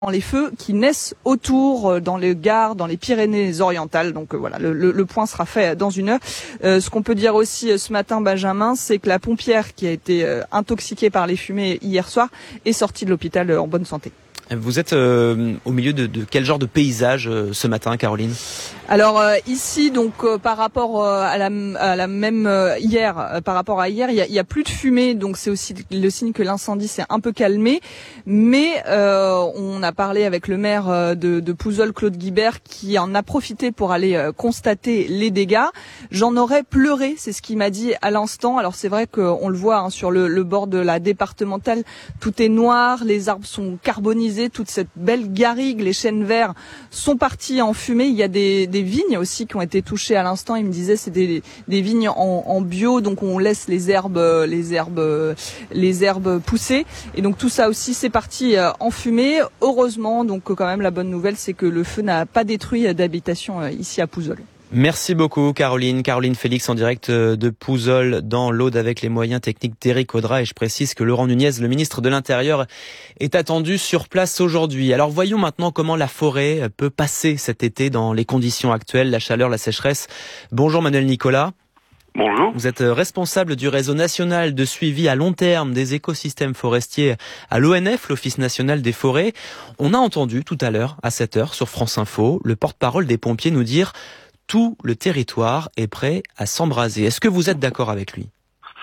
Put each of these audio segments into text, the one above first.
les feux qui naissent autour dans les gares, dans les Pyrénées-Orientales. Donc voilà, le point sera fait dans une heure. Ce qu'on peut dire aussi ce matin, Benjamin, c'est que la pompière qui a été intoxiquée par les fumées hier soir est sortie de l'hôpital en bonne santé. Vous êtes au milieu de quel genre de paysage ce matin, Caroline ? Alors ici, donc par rapport à la même hier, par rapport à hier, il y a plus de fumée, donc c'est aussi le signe que l'incendie s'est un peu calmé. Mais on a parlé avec le maire de Pouzol, Claude Guibert, qui en a profité pour aller constater les dégâts. J'en aurais pleuré, c'est ce qu'il m'a dit à l'instant. Alors c'est vrai qu'on le voit sur le bord de la départementale, tout est noir, les arbres sont carbonisés, toute cette belle garrigue, les chênes verts sont partis en fumée. Il y a des vignes aussi qui ont été touchées à l'instant. Il me disait c'est des vignes en bio, donc on laisse les herbes pousser. Et donc tout ça aussi c'est parti en fumée. Heureusement, donc quand même la bonne nouvelle c'est que le feu n'a pas détruit d'habitation ici à Pouzol. Merci beaucoup Caroline. Caroline Félix en direct de Pouzol dans l'Aude avec les moyens techniques d'Éric Audra. Et je précise que Laurent Nunez, le ministre de l'Intérieur, est attendu sur place aujourd'hui. Alors voyons maintenant comment la forêt peut passer cet été dans les conditions actuelles, la chaleur, la sécheresse. Bonjour Manuel Nicolas. Bonjour. Vous êtes responsable du réseau national de suivi à long terme des écosystèmes forestiers à l'ONF, l'Office national des forêts. On a entendu tout à l'heure, à 7h, sur France Info, le porte-parole des pompiers nous dire tout le territoire est prêt à s'embraser. Est-ce que vous êtes d'accord avec lui ?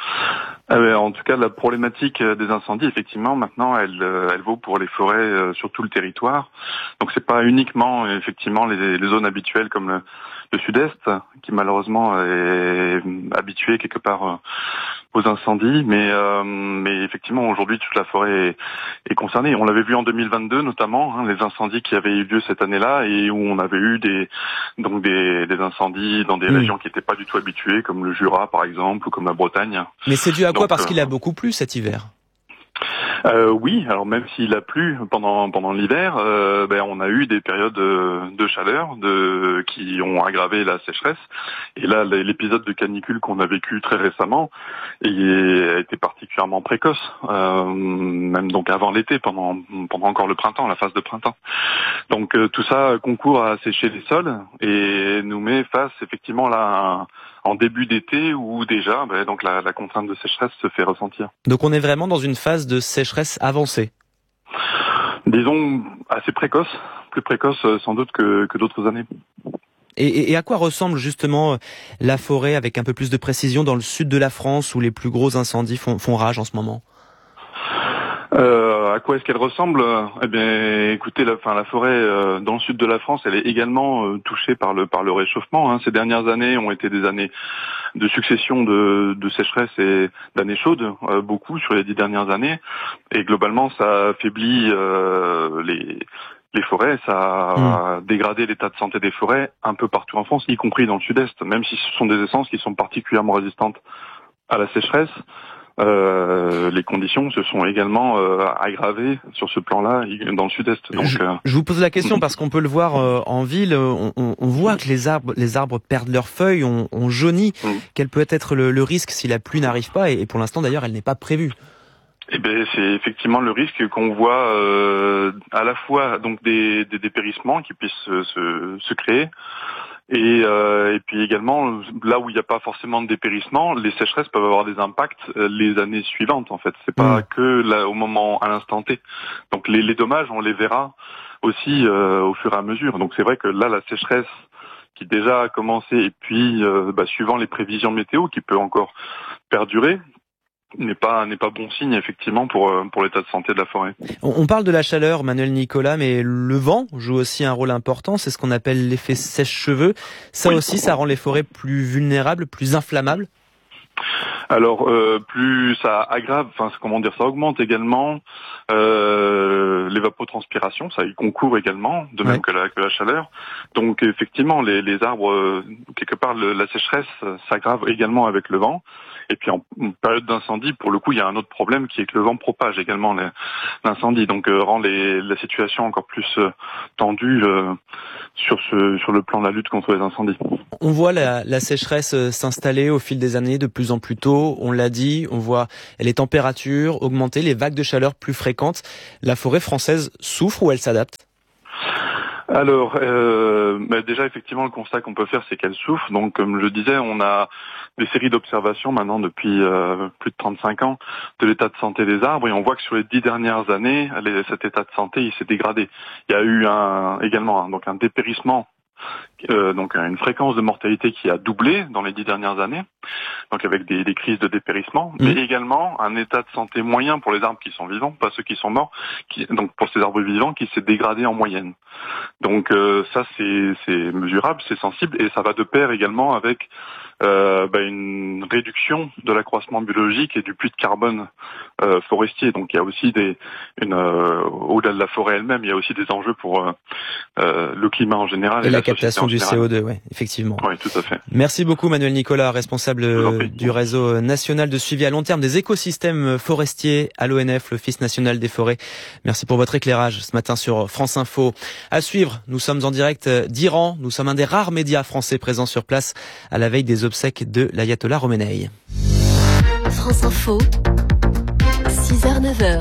En tout cas, la problématique des incendies, effectivement, maintenant, elle vaut pour les forêts sur tout le territoire. Donc, c'est pas uniquement, effectivement, les zones habituelles comme le sud-est, qui malheureusement est habitué quelque part aux incendies, mais effectivement, aujourd'hui, toute la forêt est concernée. On l'avait vu en 2022, notamment, les incendies qui avaient eu lieu cette année-là et où on avait eu des incendies dans des régions qui n'étaient pas du tout habituées, comme le Jura, par exemple, ou comme la Bretagne. Mais c'est dû à quoi ? Parce qu'il a beaucoup plu cet hiver. Oui, alors même s'il a plu pendant l'hiver, on a eu des périodes de chaleur qui ont aggravé la sécheresse. Et là, l'épisode de canicule qu'on a vécu très récemment a été particulièrement précoce, même donc avant l'été, pendant encore le printemps, la phase de printemps. Donc tout ça concourt à sécher les sols et nous met face effectivement là en début d'été où déjà donc la contrainte de sécheresse se fait ressentir. Donc on est vraiment dans une phase de sécheresse avancée. Disons assez précoce, plus précoce sans doute que d'autres années. Et à quoi ressemble justement la forêt avec un peu plus de précision dans le sud de la France où les plus gros incendies font rage en ce moment ? À quoi est-ce qu'elle ressemble ? Écoutez, la forêt dans le sud de la France, elle est également touchée par le réchauffement. Ces dernières années ont été des années de succession de sécheresse et d'années chaudes, beaucoup sur les 10 dernières années. Et globalement, ça affaiblit les forêts, ça a dégradé l'état de santé des forêts un peu partout en France, y compris dans le sud-est, même si ce sont des essences qui sont particulièrement résistantes à la sécheresse. Les conditions se sont également aggravées sur ce plan-là dans le sud-est. Donc, je vous pose la question parce qu'on peut le voir en ville. On voit que les arbres perdent leurs feuilles, on jaunit. Quel peut être le risque si la pluie n'arrive pas ? Et pour l'instant, d'ailleurs, elle n'est pas prévue. C'est effectivement le risque qu'on voit à la fois donc des dépérissements qui puissent se créer. Et puis également, là où il n'y a pas forcément de dépérissement, les sécheresses peuvent avoir des impacts les années suivantes, en fait. C'est pas que là, au moment, à l'instant T. Donc les dommages, on les verra aussi au fur et à mesure. Donc c'est vrai que là, la sécheresse qui déjà a commencé, et puis suivant les prévisions météo, qui peut encore perdurer, n'est pas bon signe effectivement pour l'état de santé de la forêt. On parle de la chaleur, Manuel Nicolas, mais le vent joue aussi un rôle important. C'est ce qu'on appelle l'effet sèche-cheveux. Ça aussi, ça rend les forêts plus vulnérables, plus inflammables. Alors plus ça aggrave, ça augmente également l'évapotranspiration, ça y concourt également, de même que la chaleur. Donc effectivement, les arbres, quelque part, la sécheresse s'aggrave également avec le vent. Et puis en période d'incendie, pour le coup, il y a un autre problème qui est que le vent propage également l'incendie, donc rend la situation encore plus tendue sur le plan de la lutte contre les incendies. On voit la sécheresse s'installer au fil des années de plus en plus tôt. On l'a dit, on voit les températures augmenter, les vagues de chaleur plus fréquentes. La forêt française souffre ou elle s'adapte ? Alors, déjà effectivement, le constat qu'on peut faire, c'est qu'elle souffre. Donc, comme je disais, on a des séries d'observations maintenant depuis plus de 35 ans de l'état de santé des arbres, et on voit que sur les 10 dernières années, cet état de santé, il s'est dégradé. Il y a eu également un dépérissement. Donc une fréquence de mortalité qui a doublé dans les 10 dernières années, donc avec des crises de dépérissement, mais également un état de santé moyen pour les arbres qui sont vivants, pas ceux qui sont morts, donc pour ces arbres vivants qui s'est dégradé en moyenne. Donc ça c'est mesurable, c'est sensible, et ça va de pair également avec une réduction de l'accroissement biologique et du puits de carbone forestier. Donc il y a aussi au-delà de la forêt elle-même, il y a aussi des enjeux pour le climat en général et la captation du CO2, ouais, effectivement. Oui, tout à fait. Merci beaucoup Manuel Nicolas, responsable du réseau national de suivi à long terme des écosystèmes forestiers à l'ONF, l'Office national des forêts. Merci pour votre éclairage ce matin sur France Info. À suivre, nous sommes en direct d'Iran. Nous sommes un des rares médias français présents sur place à la veille des obsèques de l'ayatollah Khomeini. France Info, 6h-9h.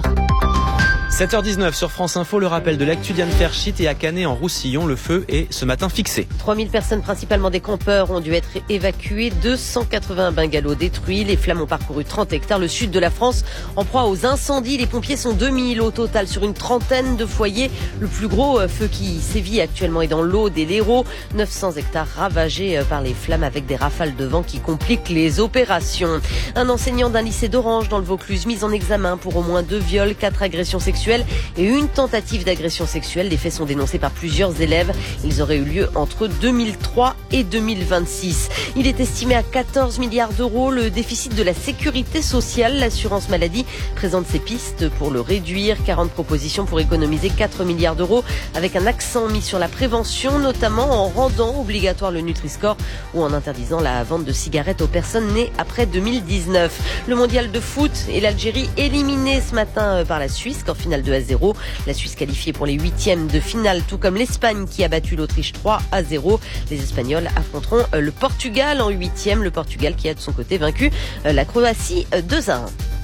7h19 sur France Info, le rappel de l'actu Diane Ferchit, et à Canet en Roussillon, le feu est ce matin fixé. 3000 personnes, principalement des campeurs, ont dû être évacuées, 280 bungalows détruits, les flammes ont parcouru 30 hectares, le sud de la France en proie aux incendies, les pompiers sont 2000 au total sur une trentaine de foyers. Le plus gros feu qui sévit actuellement est dans l'Aude et l'Hérault, 900 hectares ravagés par les flammes avec des rafales de vent qui compliquent les opérations. Un enseignant d'un lycée d'Orange dans le Vaucluse mis en examen pour au moins 2 viols, 4 agressions sexuelles et une tentative d'agression sexuelle. Les faits sont dénoncés par plusieurs élèves. Ils auraient eu lieu entre 2003 et 2026. Il est estimé à 14 milliards d'euros le déficit de la sécurité sociale. L'assurance maladie présente ses pistes pour le réduire. 40 propositions pour économiser 4 milliards d'euros avec un accent mis sur la prévention, notamment en rendant obligatoire le Nutri-Score ou en interdisant la vente de cigarettes aux personnes nées après 2019. Le mondial de foot et l'Algérie éliminée ce matin par la Suisse, qu'en finale 2-0. La Suisse qualifiée pour les 8e de finale, tout comme l'Espagne qui a battu l'Autriche 3-0. Les Espagnols affronteront le Portugal en 8e. Le Portugal qui a de son côté vaincu la Croatie 2-1.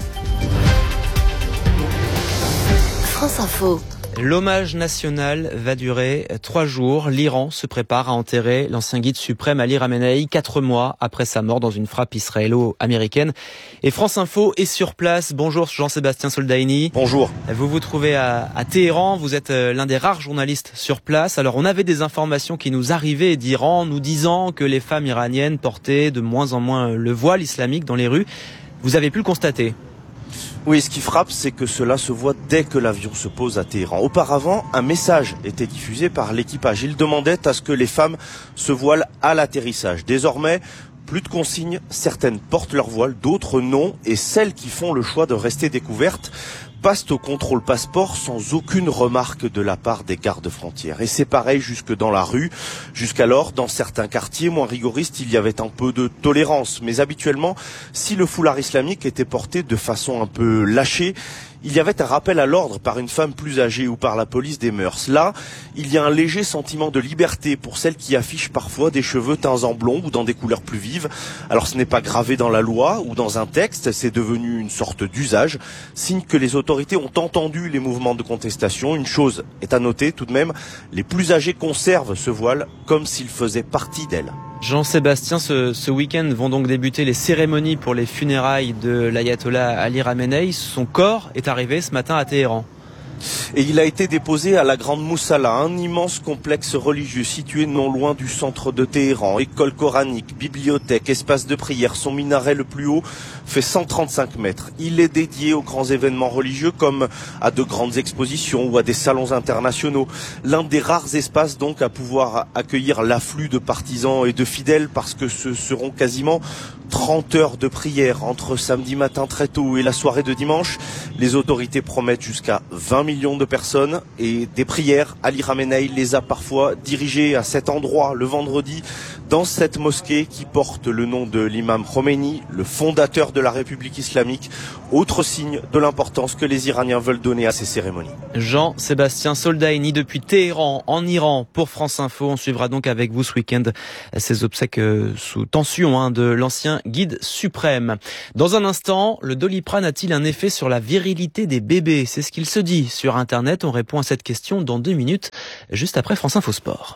France Info. L'hommage national va durer 3 jours. L'Iran se prépare à enterrer l'ancien guide suprême Ali Khamenei 4 mois après sa mort dans une frappe israélo-américaine. Et France Info est sur place. Bonjour Jean-Sébastien Soldaini. Bonjour. Vous vous trouvez à Téhéran. Vous êtes l'un des rares journalistes sur place. Alors on avait des informations qui nous arrivaient d'Iran nous disant que les femmes iraniennes portaient de moins en moins le voile islamique dans les rues. Vous avez pu le constater? Oui, ce qui frappe, c'est que cela se voit dès que l'avion se pose à Téhéran. Auparavant, un message était diffusé par l'équipage. Il demandait à ce que les femmes se voilent à l'atterrissage. Désormais, plus de consignes, certaines portent leur voile, d'autres non, et celles qui font le choix de rester découvertes passent au contrôle passeport sans aucune remarque de la part des gardes frontières. Et c'est pareil jusque dans la rue. Jusqu'alors, dans certains quartiers moins rigoristes, il y avait un peu de tolérance. Mais habituellement, si le foulard islamique était porté de façon un peu lâchée, il y avait un rappel à l'ordre par une femme plus âgée ou par la police des mœurs. Là, il y a un léger sentiment de liberté pour celles qui affichent parfois des cheveux teints en blond ou dans des couleurs plus vives. Alors ce n'est pas gravé dans la loi ou dans un texte, c'est devenu une sorte d'usage, signe que les autorités ont entendu les mouvements de contestation. Une chose est à noter tout de même, les plus âgés conservent ce voile comme s'il faisait partie d'elles. Jean-Sébastien, ce week-end vont donc débuter les cérémonies pour les funérailles de l'ayatollah Ali Khamenei. Son corps est arrivé ce matin à Téhéran. Et il a été déposé à la Grande Moussala, un immense complexe religieux situé non loin du centre de Téhéran. École coranique, bibliothèque, espace de prière. Son minaret le plus haut fait 135 mètres. Il est dédié aux grands événements religieux comme à de grandes expositions ou à des salons internationaux. L'un des rares espaces donc à pouvoir accueillir l'afflux de partisans et de fidèles parce que ce seront quasiment 30 heures de prière entre samedi matin très tôt et la soirée de dimanche. Les autorités promettent jusqu'à 20 millions de personnes et des prières. Ali Khamenei les a parfois dirigées à cet endroit le vendredi dans cette mosquée qui porte le nom de l'imam Khomeini, le fondateur de la République islamique. Autre signe de l'importance que les Iraniens veulent donner à ces cérémonies. Jean-Sébastien Soldaini depuis Téhéran en Iran pour France Info. On suivra donc avec vous ce week-end ces obsèques sous tension de l'ancien guide suprême. Dans un instant, le Doliprane a-t-il un effet sur la virilité des bébés? C'est ce qu'il se dit sur Internet. On répond à cette question dans 2 minutes, juste après France Info Sport.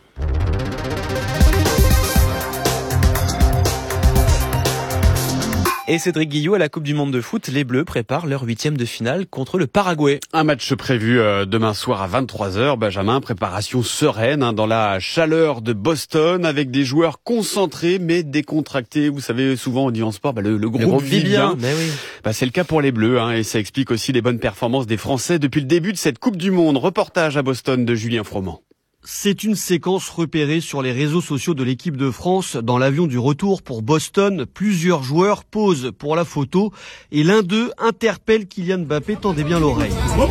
Et Cédric Guillot à la Coupe du Monde de foot, les Bleus préparent leur 8e de finale contre le Paraguay. Un match prévu demain soir à 23h. Benjamin, préparation sereine dans la chaleur de Boston avec des joueurs concentrés mais décontractés. Vous savez, souvent on dit en sport, le groupe vit bien. Mais oui. C'est le cas pour les Bleus et ça explique aussi les bonnes performances des Français depuis le début de cette Coupe du Monde. Reportage à Boston de Julien Froment. C'est une séquence repérée sur les réseaux sociaux de l'équipe de France. Dans l'avion du retour pour Boston, plusieurs joueurs posent pour la photo et l'un d'eux interpelle Kylian Mbappé. Tendez bien l'oreille.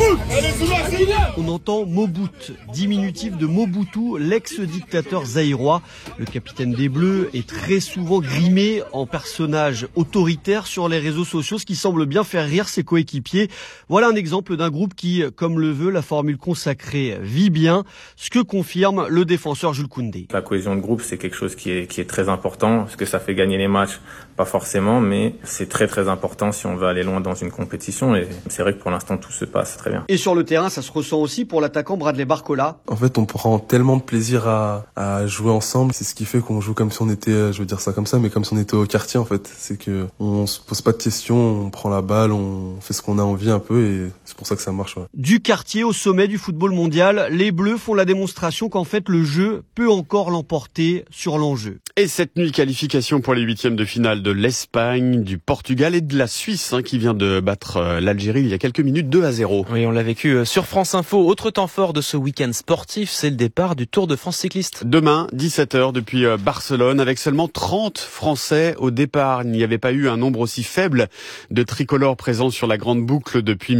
On entend Mobout, diminutif de Mobutu, l'ex-dictateur zaïrois. Le capitaine des Bleus est très souvent grimé en personnage autoritaire sur les réseaux sociaux, ce qui semble bien faire rire ses coéquipiers. Voilà un exemple d'un groupe qui, comme le veut la formule consacrée, vit bien, ce que confirme le défenseur Jules Koundé. La cohésion de groupe, c'est quelque chose qui est très important, parce que ça fait gagner les matchs, pas forcément, mais c'est très très important si on veut aller loin dans une compétition, et c'est vrai que pour l'instant tout se passe très bien. Et sur le terrain, ça se ressent aussi pour l'attaquant Bradley Barcola. En fait, on prend tellement de plaisir à jouer ensemble, c'est ce qui fait qu'on joue comme si on était, je veux dire ça comme ça, mais comme si on était au quartier en fait. C'est que on se pose pas de questions, on prend la balle, on fait ce qu'on a envie un peu, et c'est pour ça que ça marche. Ouais. Du quartier au sommet du football mondial, les Bleus font la démonstration qu'en fait le jeu peut encore l'emporter sur l'enjeu. Et cette nuit, qualification pour les 8e de finale de l'Espagne, du Portugal et de la Suisse qui vient de battre l'Algérie il y a quelques minutes 2-0. Oui, on l'a vécu sur France Info. Autre temps fort de ce week-end sportif, c'est le départ du Tour de France cycliste. Demain, 17h depuis Barcelone, avec seulement 30 Français au départ. Il n'y avait pas eu un nombre aussi faible de tricolores présents sur la grande boucle depuis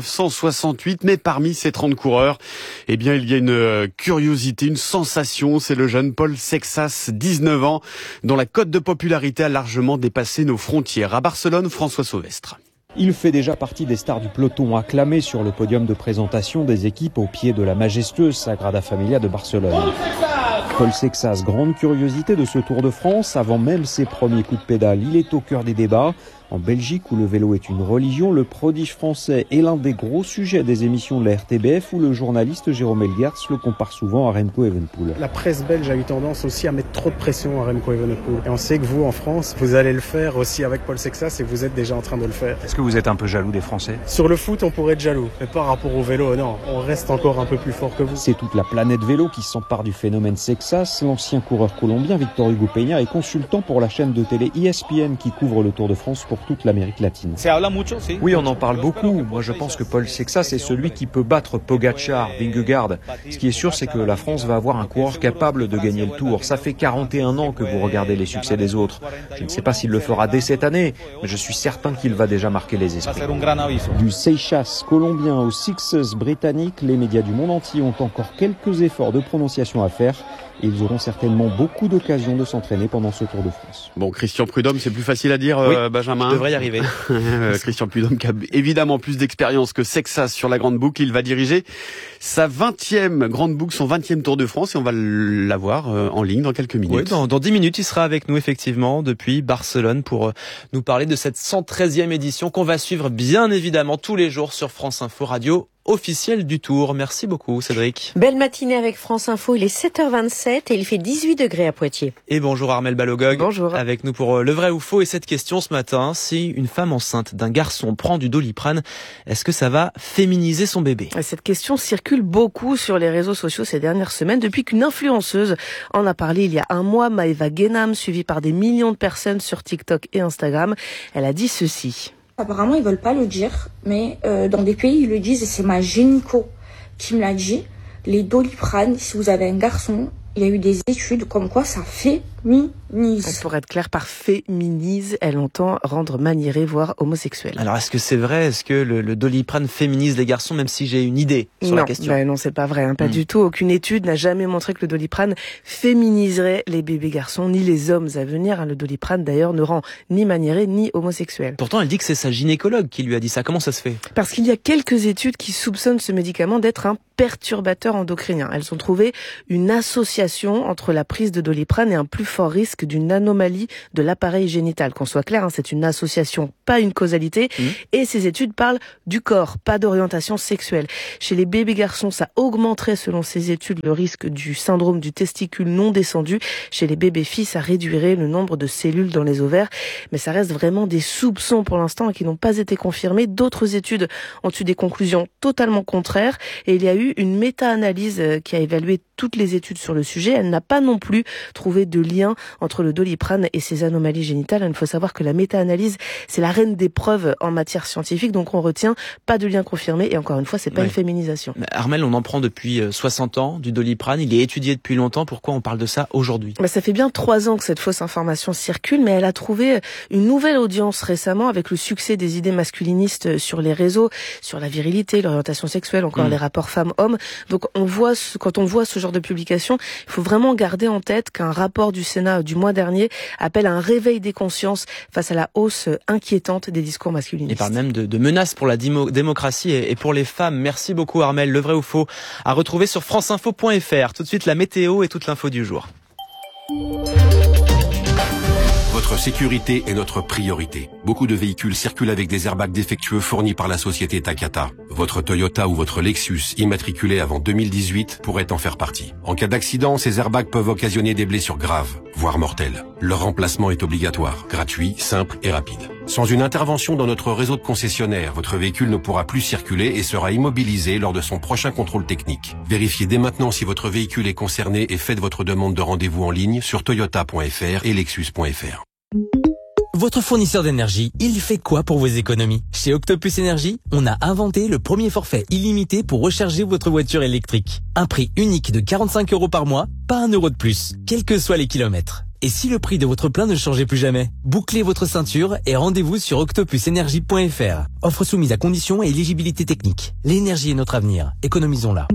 1968. Mais parmi ces 30 coureurs, il y a une curiosité, une sensation. C'est le jeune Paul Sexas, 19 ans, dont la cote de popularité a largement dépassé nos frontières. À Barcelone, François Sauvestre. Il fait déjà partie des stars du peloton acclamé sur le podium de présentation des équipes au pied de la majestueuse Sagrada Familia de Barcelone. Paul Sexas, grande curiosité de ce Tour de France, avant même ses premiers coups de pédale, il est au cœur des débats. En Belgique, où le vélo est une religion, le prodige français est l'un des gros sujets des émissions de la RTBF, où le journaliste Jérôme Elguerts le compare souvent à Remco Evenepoel. La presse belge a eu tendance aussi à mettre trop de pression à Remco Evenepoel. Et on sait que vous, en France, vous allez le faire aussi avec Paul Sexas et vous êtes déjà en train de le faire. Est-ce que vous êtes un peu jaloux des Français ? Sur le foot, on pourrait être jaloux. Mais par rapport au vélo, non. On reste encore un peu plus fort que vous. C'est toute la planète vélo qui s'empare du phénomène Sexas. L'ancien coureur colombien Victor Hugo Peña est consultant pour la chaîne de télé ESPN qui couvre le Tour de France pour toute l'Amérique latine. Oui, on en parle beaucoup. Moi, je pense que Paul Sexas est celui qui peut battre Pogacar, Vingegaard. Ce qui est sûr, c'est que la France va avoir un coureur capable de gagner le Tour. Ça fait 41 ans que vous regardez les succès des autres. Je ne sais pas s'il le fera dès cette année, mais je suis certain qu'il va déjà marquer les esprits. Du Seixas colombien au Sixers britannique, les médias du monde entier ont encore quelques efforts de prononciation à faire. Et ils auront certainement beaucoup d'occasions de s'entraîner pendant ce Tour de France. Bon, Christian Prudhomme, c'est plus facile à dire, oui, Benjamin. Je devrais y arriver. Christian Prudhomme qui a évidemment plus d'expérience que Sexas sur la grande boucle. Il va diriger sa 20e grande boucle, son 20e Tour de France, et on va l'avoir en ligne dans quelques minutes. Oui, dans 10 minutes, il sera avec nous effectivement depuis Barcelone pour nous parler de cette 113e édition qu'on va suivre bien évidemment tous les jours sur France Info Radio officielle du Tour. Merci beaucoup Cédric. Belle matinée avec France Info, il est 7h27 et il fait 18 degrés à Poitiers. Et bonjour Armelle Balogog. Bonjour. Avec nous pour le vrai ou faux et cette question ce matin, si une femme enceinte d'un garçon prend du Doliprane, est-ce que ça va féminiser son bébé ? Cette question circule beaucoup sur les réseaux sociaux ces dernières semaines depuis qu'une influenceuse en a parlé il y a un mois, Maëva Guénam, suivie par des millions de personnes sur TikTok et Instagram. Elle a dit ceci. Apparemment, ils veulent pas le dire, mais dans des pays, ils le disent, et c'est ma gynéco qui me l'a dit. Les Doliprane, si vous avez un garçon, il y a eu des études comme quoi ça féminise Pour être clair, par féminise, elle entend rendre maniéré, voire homosexuel. Alors est-ce que c'est vrai? Est-ce que le Doliprane féminise les garçons, même si j'ai une idée sur la question? Non, c'est pas vrai, pas du tout. Aucune étude n'a jamais montré que le Doliprane féminiserait les bébés garçons, ni les hommes à venir. Le Doliprane, d'ailleurs, ne rend ni maniéré, ni homosexuel. Pourtant, elle dit que c'est sa gynécologue qui lui a dit ça. Comment ça se fait? Parce qu'il y a quelques études qui soupçonnent ce médicament d'être un perturbateur endocrinien. Elles ont trouvé une association entre la prise de Doliprane et un plus fort risque d'une anomalie de l'appareil génital. Qu'on soit clair, c'est une association, pas une causalité. Et ces études parlent du corps, pas d'orientation sexuelle. Chez les bébés garçons, ça augmenterait, selon ces études, le risque du syndrome du testicule non descendu. Chez les bébés filles, ça réduirait le nombre de cellules dans les ovaires. Mais ça reste vraiment des soupçons pour l'instant et qui n'ont pas été confirmés. D'autres études ont eu des conclusions totalement contraires. Et il y a eu une méta-analyse qui a évalué toutes les études sur le sujet. Elle n'a pas non plus trouvé de lien entre le Doliprane et ses anomalies génitales. Il faut savoir que la méta-analyse, c'est la reine des preuves en matière scientifique, donc on retient pas de lien confirmé et encore une fois, c'est pas une féminisation. Armelle, on en prend depuis 60 ans du Doliprane, il est étudié depuis longtemps, pourquoi on parle de ça aujourd'hui? Ça fait bien 3 ans que cette fausse information circule, mais elle a trouvé une nouvelle audience récemment avec le succès des idées masculinistes sur les réseaux, sur la virilité, l'orientation sexuelle, encore les rapports femmes-hommes. Donc quand on voit ce genre de publication, il faut vraiment garder en tête qu'un rapport du Sénat du mois dernier appelle à un réveil des consciences face à la hausse inquiétante des discours masculinistes. Il parle même de menaces pour la démocratie et pour les femmes. Merci beaucoup Armelle. Le vrai ou faux à retrouver sur franceinfo.fr. Tout de suite la météo et toute l'info du jour. Votre sécurité est notre priorité. Beaucoup de véhicules circulent avec des airbags défectueux fournis par la société Takata. Votre Toyota ou votre Lexus immatriculé avant 2018 pourrait en faire partie. En cas d'accident, ces airbags peuvent occasionner des blessures graves, voire mortelles. Leur remplacement est obligatoire, gratuit, simple et rapide. Sans une intervention dans notre réseau de concessionnaires, votre véhicule ne pourra plus circuler et sera immobilisé lors de son prochain contrôle technique. Vérifiez dès maintenant si votre véhicule est concerné et faites votre demande de rendez-vous en ligne sur toyota.fr et lexus.fr. Votre fournisseur d'énergie, il fait quoi pour vos économies? Chez Octopus Énergie, on a inventé le premier forfait illimité pour recharger votre voiture électrique. Un prix unique de 45 € par mois, pas 1 € de plus, quels que soient les kilomètres. Et si le prix de votre plein ne changeait plus jamais? Bouclez votre ceinture et rendez-vous sur octopusenergie.fr. Offre soumise à conditions et éligibilité technique. L'énergie est notre avenir. Économisons-la.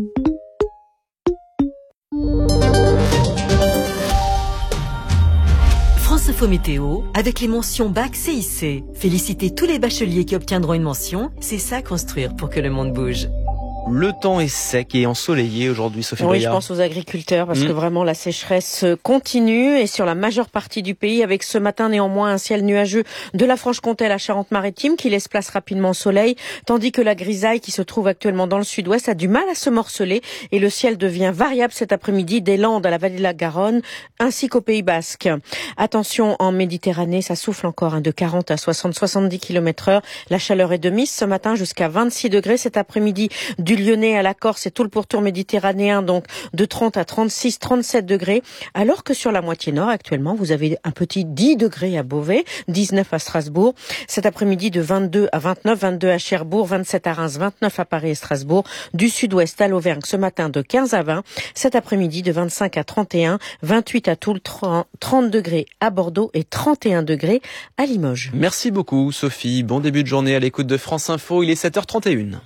France Info Météo, avec les mentions Bac CIC. Félicitez tous les bacheliers qui obtiendront une mention. C'est ça construire pour que le monde bouge. Le temps est sec et ensoleillé aujourd'hui, Sophie Oui, Briard. je pense aux agriculteurs parce que vraiment la sécheresse continue et sur la majeure partie du pays avec ce matin néanmoins un ciel nuageux de la Franche-Comté à la Charente-Maritime qui laisse place rapidement au soleil, tandis que la grisaille qui se trouve actuellement dans le sud-ouest a du mal à se morceler et le ciel devient variable cet après-midi des Landes à la vallée de la Garonne ainsi qu'au Pays Basque. Attention, en Méditerranée, ça souffle encore de 40 à 60-70 km/h. La chaleur est de mise ce matin jusqu'à 26 degrés cet après-midi du Lyonnais à la Corse et tout le pourtour méditerranéen, donc de 30 à 36, 37 degrés, alors que sur la moitié nord, actuellement, vous avez un petit 10 degrés à Beauvais, 19 à Strasbourg. Cet après-midi, de 22 à 29, 22 à Cherbourg, 27 à Reims, 29 à Paris et Strasbourg. Du sud-ouest à l'Auvergne, ce matin, de 15 à 20. Cet après-midi, de 25 à 31, 28 à Toul, 30 degrés à Bordeaux et 31 degrés à Limoges. Merci beaucoup, Sophie. Bon début de journée à l'écoute de France Info. Il est 7h31.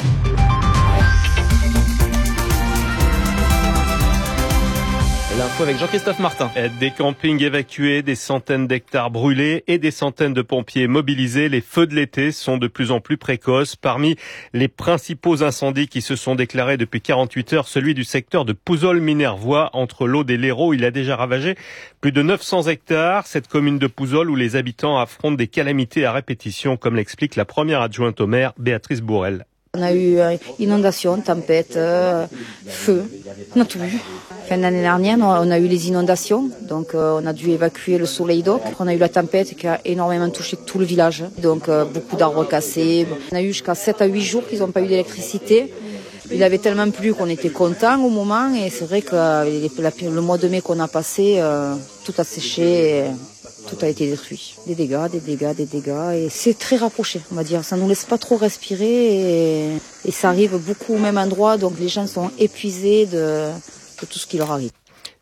L'info avec Jean-Christophe Martin. Des campings évacués, des centaines d'hectares brûlés et des centaines de pompiers mobilisés. Les feux de l'été sont de plus en plus précoces. Parmi les principaux incendies qui se sont déclarés depuis 48 heures, celui du secteur de Pouzol-Minervois entre l'Aude et l'Hérault. Il a déjà ravagé plus de 900 hectares. Cette commune de Pouzol où les habitants affrontent des calamités à répétition, comme l'explique la première adjointe au maire, Béatrice Bourrel. On a eu inondations, tempêtes, feu, on a tout eu. Fin d'année dernière, on a eu les inondations, donc on a dû évacuer le Soleil d'Oc. On a eu la tempête qui a énormément touché tout le village, donc beaucoup d'arbres cassés. On a eu jusqu'à 7 à 8 jours qu'ils n'ont pas eu d'électricité. Il avait tellement plu qu'on était contents au moment et c'est vrai que le mois de mai qu'on a passé, tout a séché. Tout a été détruit. Des dégâts et c'est très rapproché, on va dire. Ça nous laisse pas trop respirer et ça arrive beaucoup au même endroit, donc les gens sont épuisés de tout ce qui leur arrive.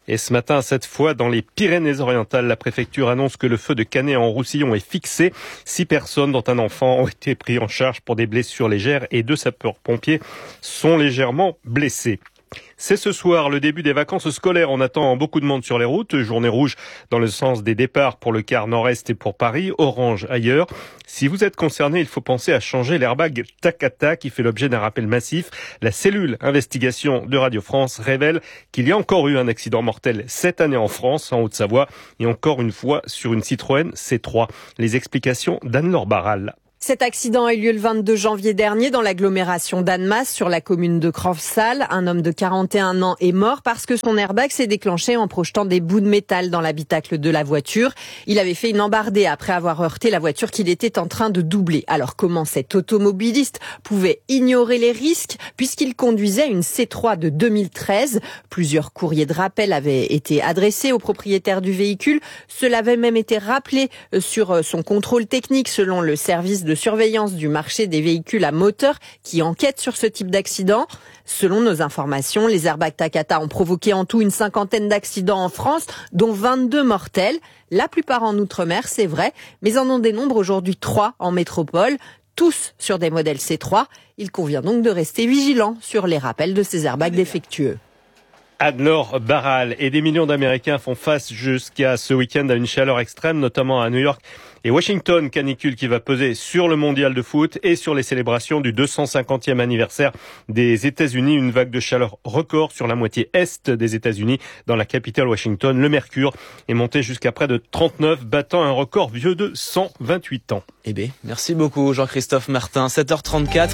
Et ce matin, cette fois, dans les Pyrénées-Orientales, la préfecture annonce que le feu de Canet-en-Roussillon est fixé. 6 personnes, dont un enfant, ont été pris en charge pour des blessures légères et 2 sapeurs-pompiers sont légèrement blessés. C'est ce soir le début des vacances scolaires. On attend beaucoup de monde sur les routes. Journée rouge dans le sens des départs pour le quart nord-est et pour Paris. Orange ailleurs. Si vous êtes concerné, il faut penser à changer l'airbag Takata qui fait l'objet d'un rappel massif. La cellule investigation de Radio France révèle qu'il y a encore eu un accident mortel cette année en France, en Haute-Savoie, et encore une fois sur une Citroën C3. Les explications d'Anne-Laure Barral. Cet accident a eu lieu le 22 janvier dernier dans l'agglomération d'Annemasse, sur la commune de Crofsal. Un homme de 41 ans est mort parce que son airbag s'est déclenché en projetant des bouts de métal dans l'habitacle de la voiture. Il avait fait une embardée après avoir heurté la voiture qu'il était en train de doubler. Alors comment cet automobiliste pouvait ignorer les risques puisqu'il conduisait une C3 de 2013 ? Plusieurs courriers de rappel avaient été adressés au propriétaire du véhicule. Cela avait même été rappelé sur son contrôle technique selon le service de surveillance du marché des véhicules à moteur qui enquête sur ce type d'accident. Selon nos informations, les airbags Takata ont provoqué en tout une 50aine d'accidents en France, dont 22 mortels. La plupart en Outre-mer, c'est vrai, mais en on dénombre aujourd'hui 3 en métropole, tous sur des modèles C3. Il convient donc de rester vigilant sur les rappels de ces airbags défectueux. Anne-Laure Barral et des millions d'Américains font face jusqu'à ce week-end à une chaleur extrême, notamment à New York et Washington. Canicule qui va peser sur le mondial de foot et sur les célébrations du 250e anniversaire des États-Unis. Une vague de chaleur record sur la moitié est des États-Unis, dans la capitale Washington. Le mercure est monté jusqu'à près de 39, battant un record vieux de 128 ans. Eh bien, merci beaucoup Jean-Christophe Martin. 7h34,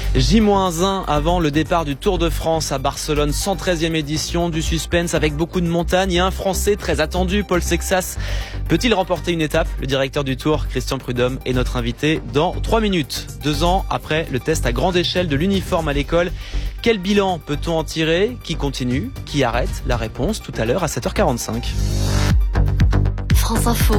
J-1 avant le départ du Tour de France à Barcelone, 113e édition, du suspense avec beaucoup de montagnes et un Français très attendu, Paul Sexas. Peut-il remporter une étape ? Le directeur du Tour, Christian Prudhomme, est notre invité dans 3 minutes. 2 ans après le test à grande échelle de l'uniforme à l'école, quel bilan peut-on en tirer ? Qui continue ? Qui arrête ? La réponse tout à l'heure à 7h45. France Info,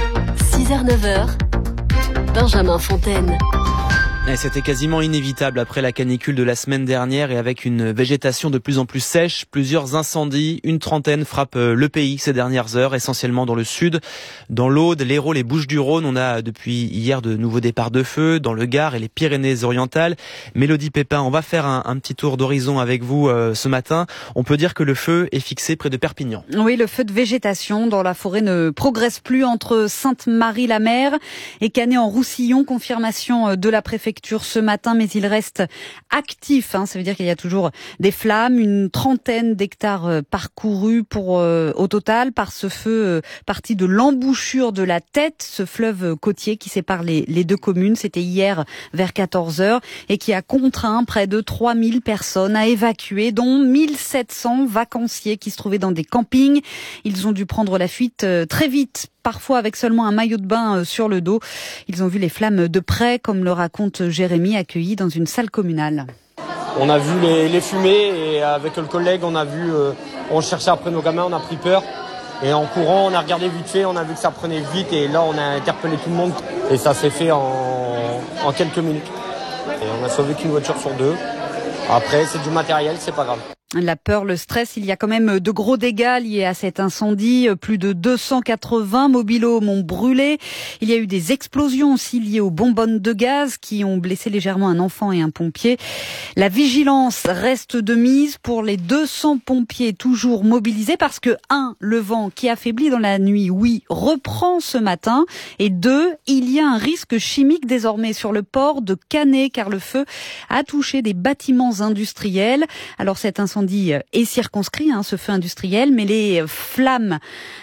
6h-9h, Benjamin Fontaine. Et c'était quasiment inévitable après la canicule de la semaine dernière et avec une végétation de plus en plus sèche, plusieurs incendies, une trentaine frappent le pays ces dernières heures, essentiellement dans le sud, dans l'Aude, l'Hérault, les Bouches-du-Rhône. On a depuis hier de nouveaux départs de feu dans le Gard et les Pyrénées-Orientales. Mélodie Pépin, on va faire un petit tour d'horizon avec vous ce matin. On peut dire que le feu est fixé près de Perpignan. Oui, le feu de végétation dans la forêt ne progresse plus entre Sainte-Marie-la-Mer et Canet-en-Roussillon. Confirmation de la préfecture ce matin, mais il reste actif. Ça veut dire qu'il y a toujours des flammes, une trentaine d'hectares parcourus au total par ce feu parti de l'embouchure de la Tête, ce fleuve côtier qui sépare les 2 communes. C'était hier vers 14h et qui a contraint près de 3000 personnes à évacuer, dont 1700 vacanciers qui se trouvaient dans des campings. Ils ont dû prendre la fuite très vite, parfois avec seulement un maillot de bain sur le dos. Ils ont vu les flammes de près, comme le raconte Jérémy, accueilli dans une salle communale. On a vu les fumées et avec le collègue, on cherchait après nos gamins, on a pris peur. Et en courant, on a regardé vite fait, on a vu que ça prenait vite et là, on a interpellé tout le monde. Et ça s'est fait en quelques minutes. Et on a sauvé qu'une voiture sur 2. Après, c'est du matériel, c'est pas grave. La peur, le stress, il y a quand même de gros dégâts liés à cet incendie. Plus de 280 mobil-homes ont brûlé. Il y a eu des explosions aussi liées aux bonbonnes de gaz qui ont blessé légèrement un enfant et un pompier. La vigilance reste de mise pour les 200 pompiers toujours mobilisés parce que 1, le vent qui affaiblit dans la nuit, oui, reprend ce matin. Et 2, il y a un risque chimique désormais sur le port de Canet car le feu a touché des bâtiments industriels. Alors cet incendie est circonscrit, ce feu industriel, mais les flammes,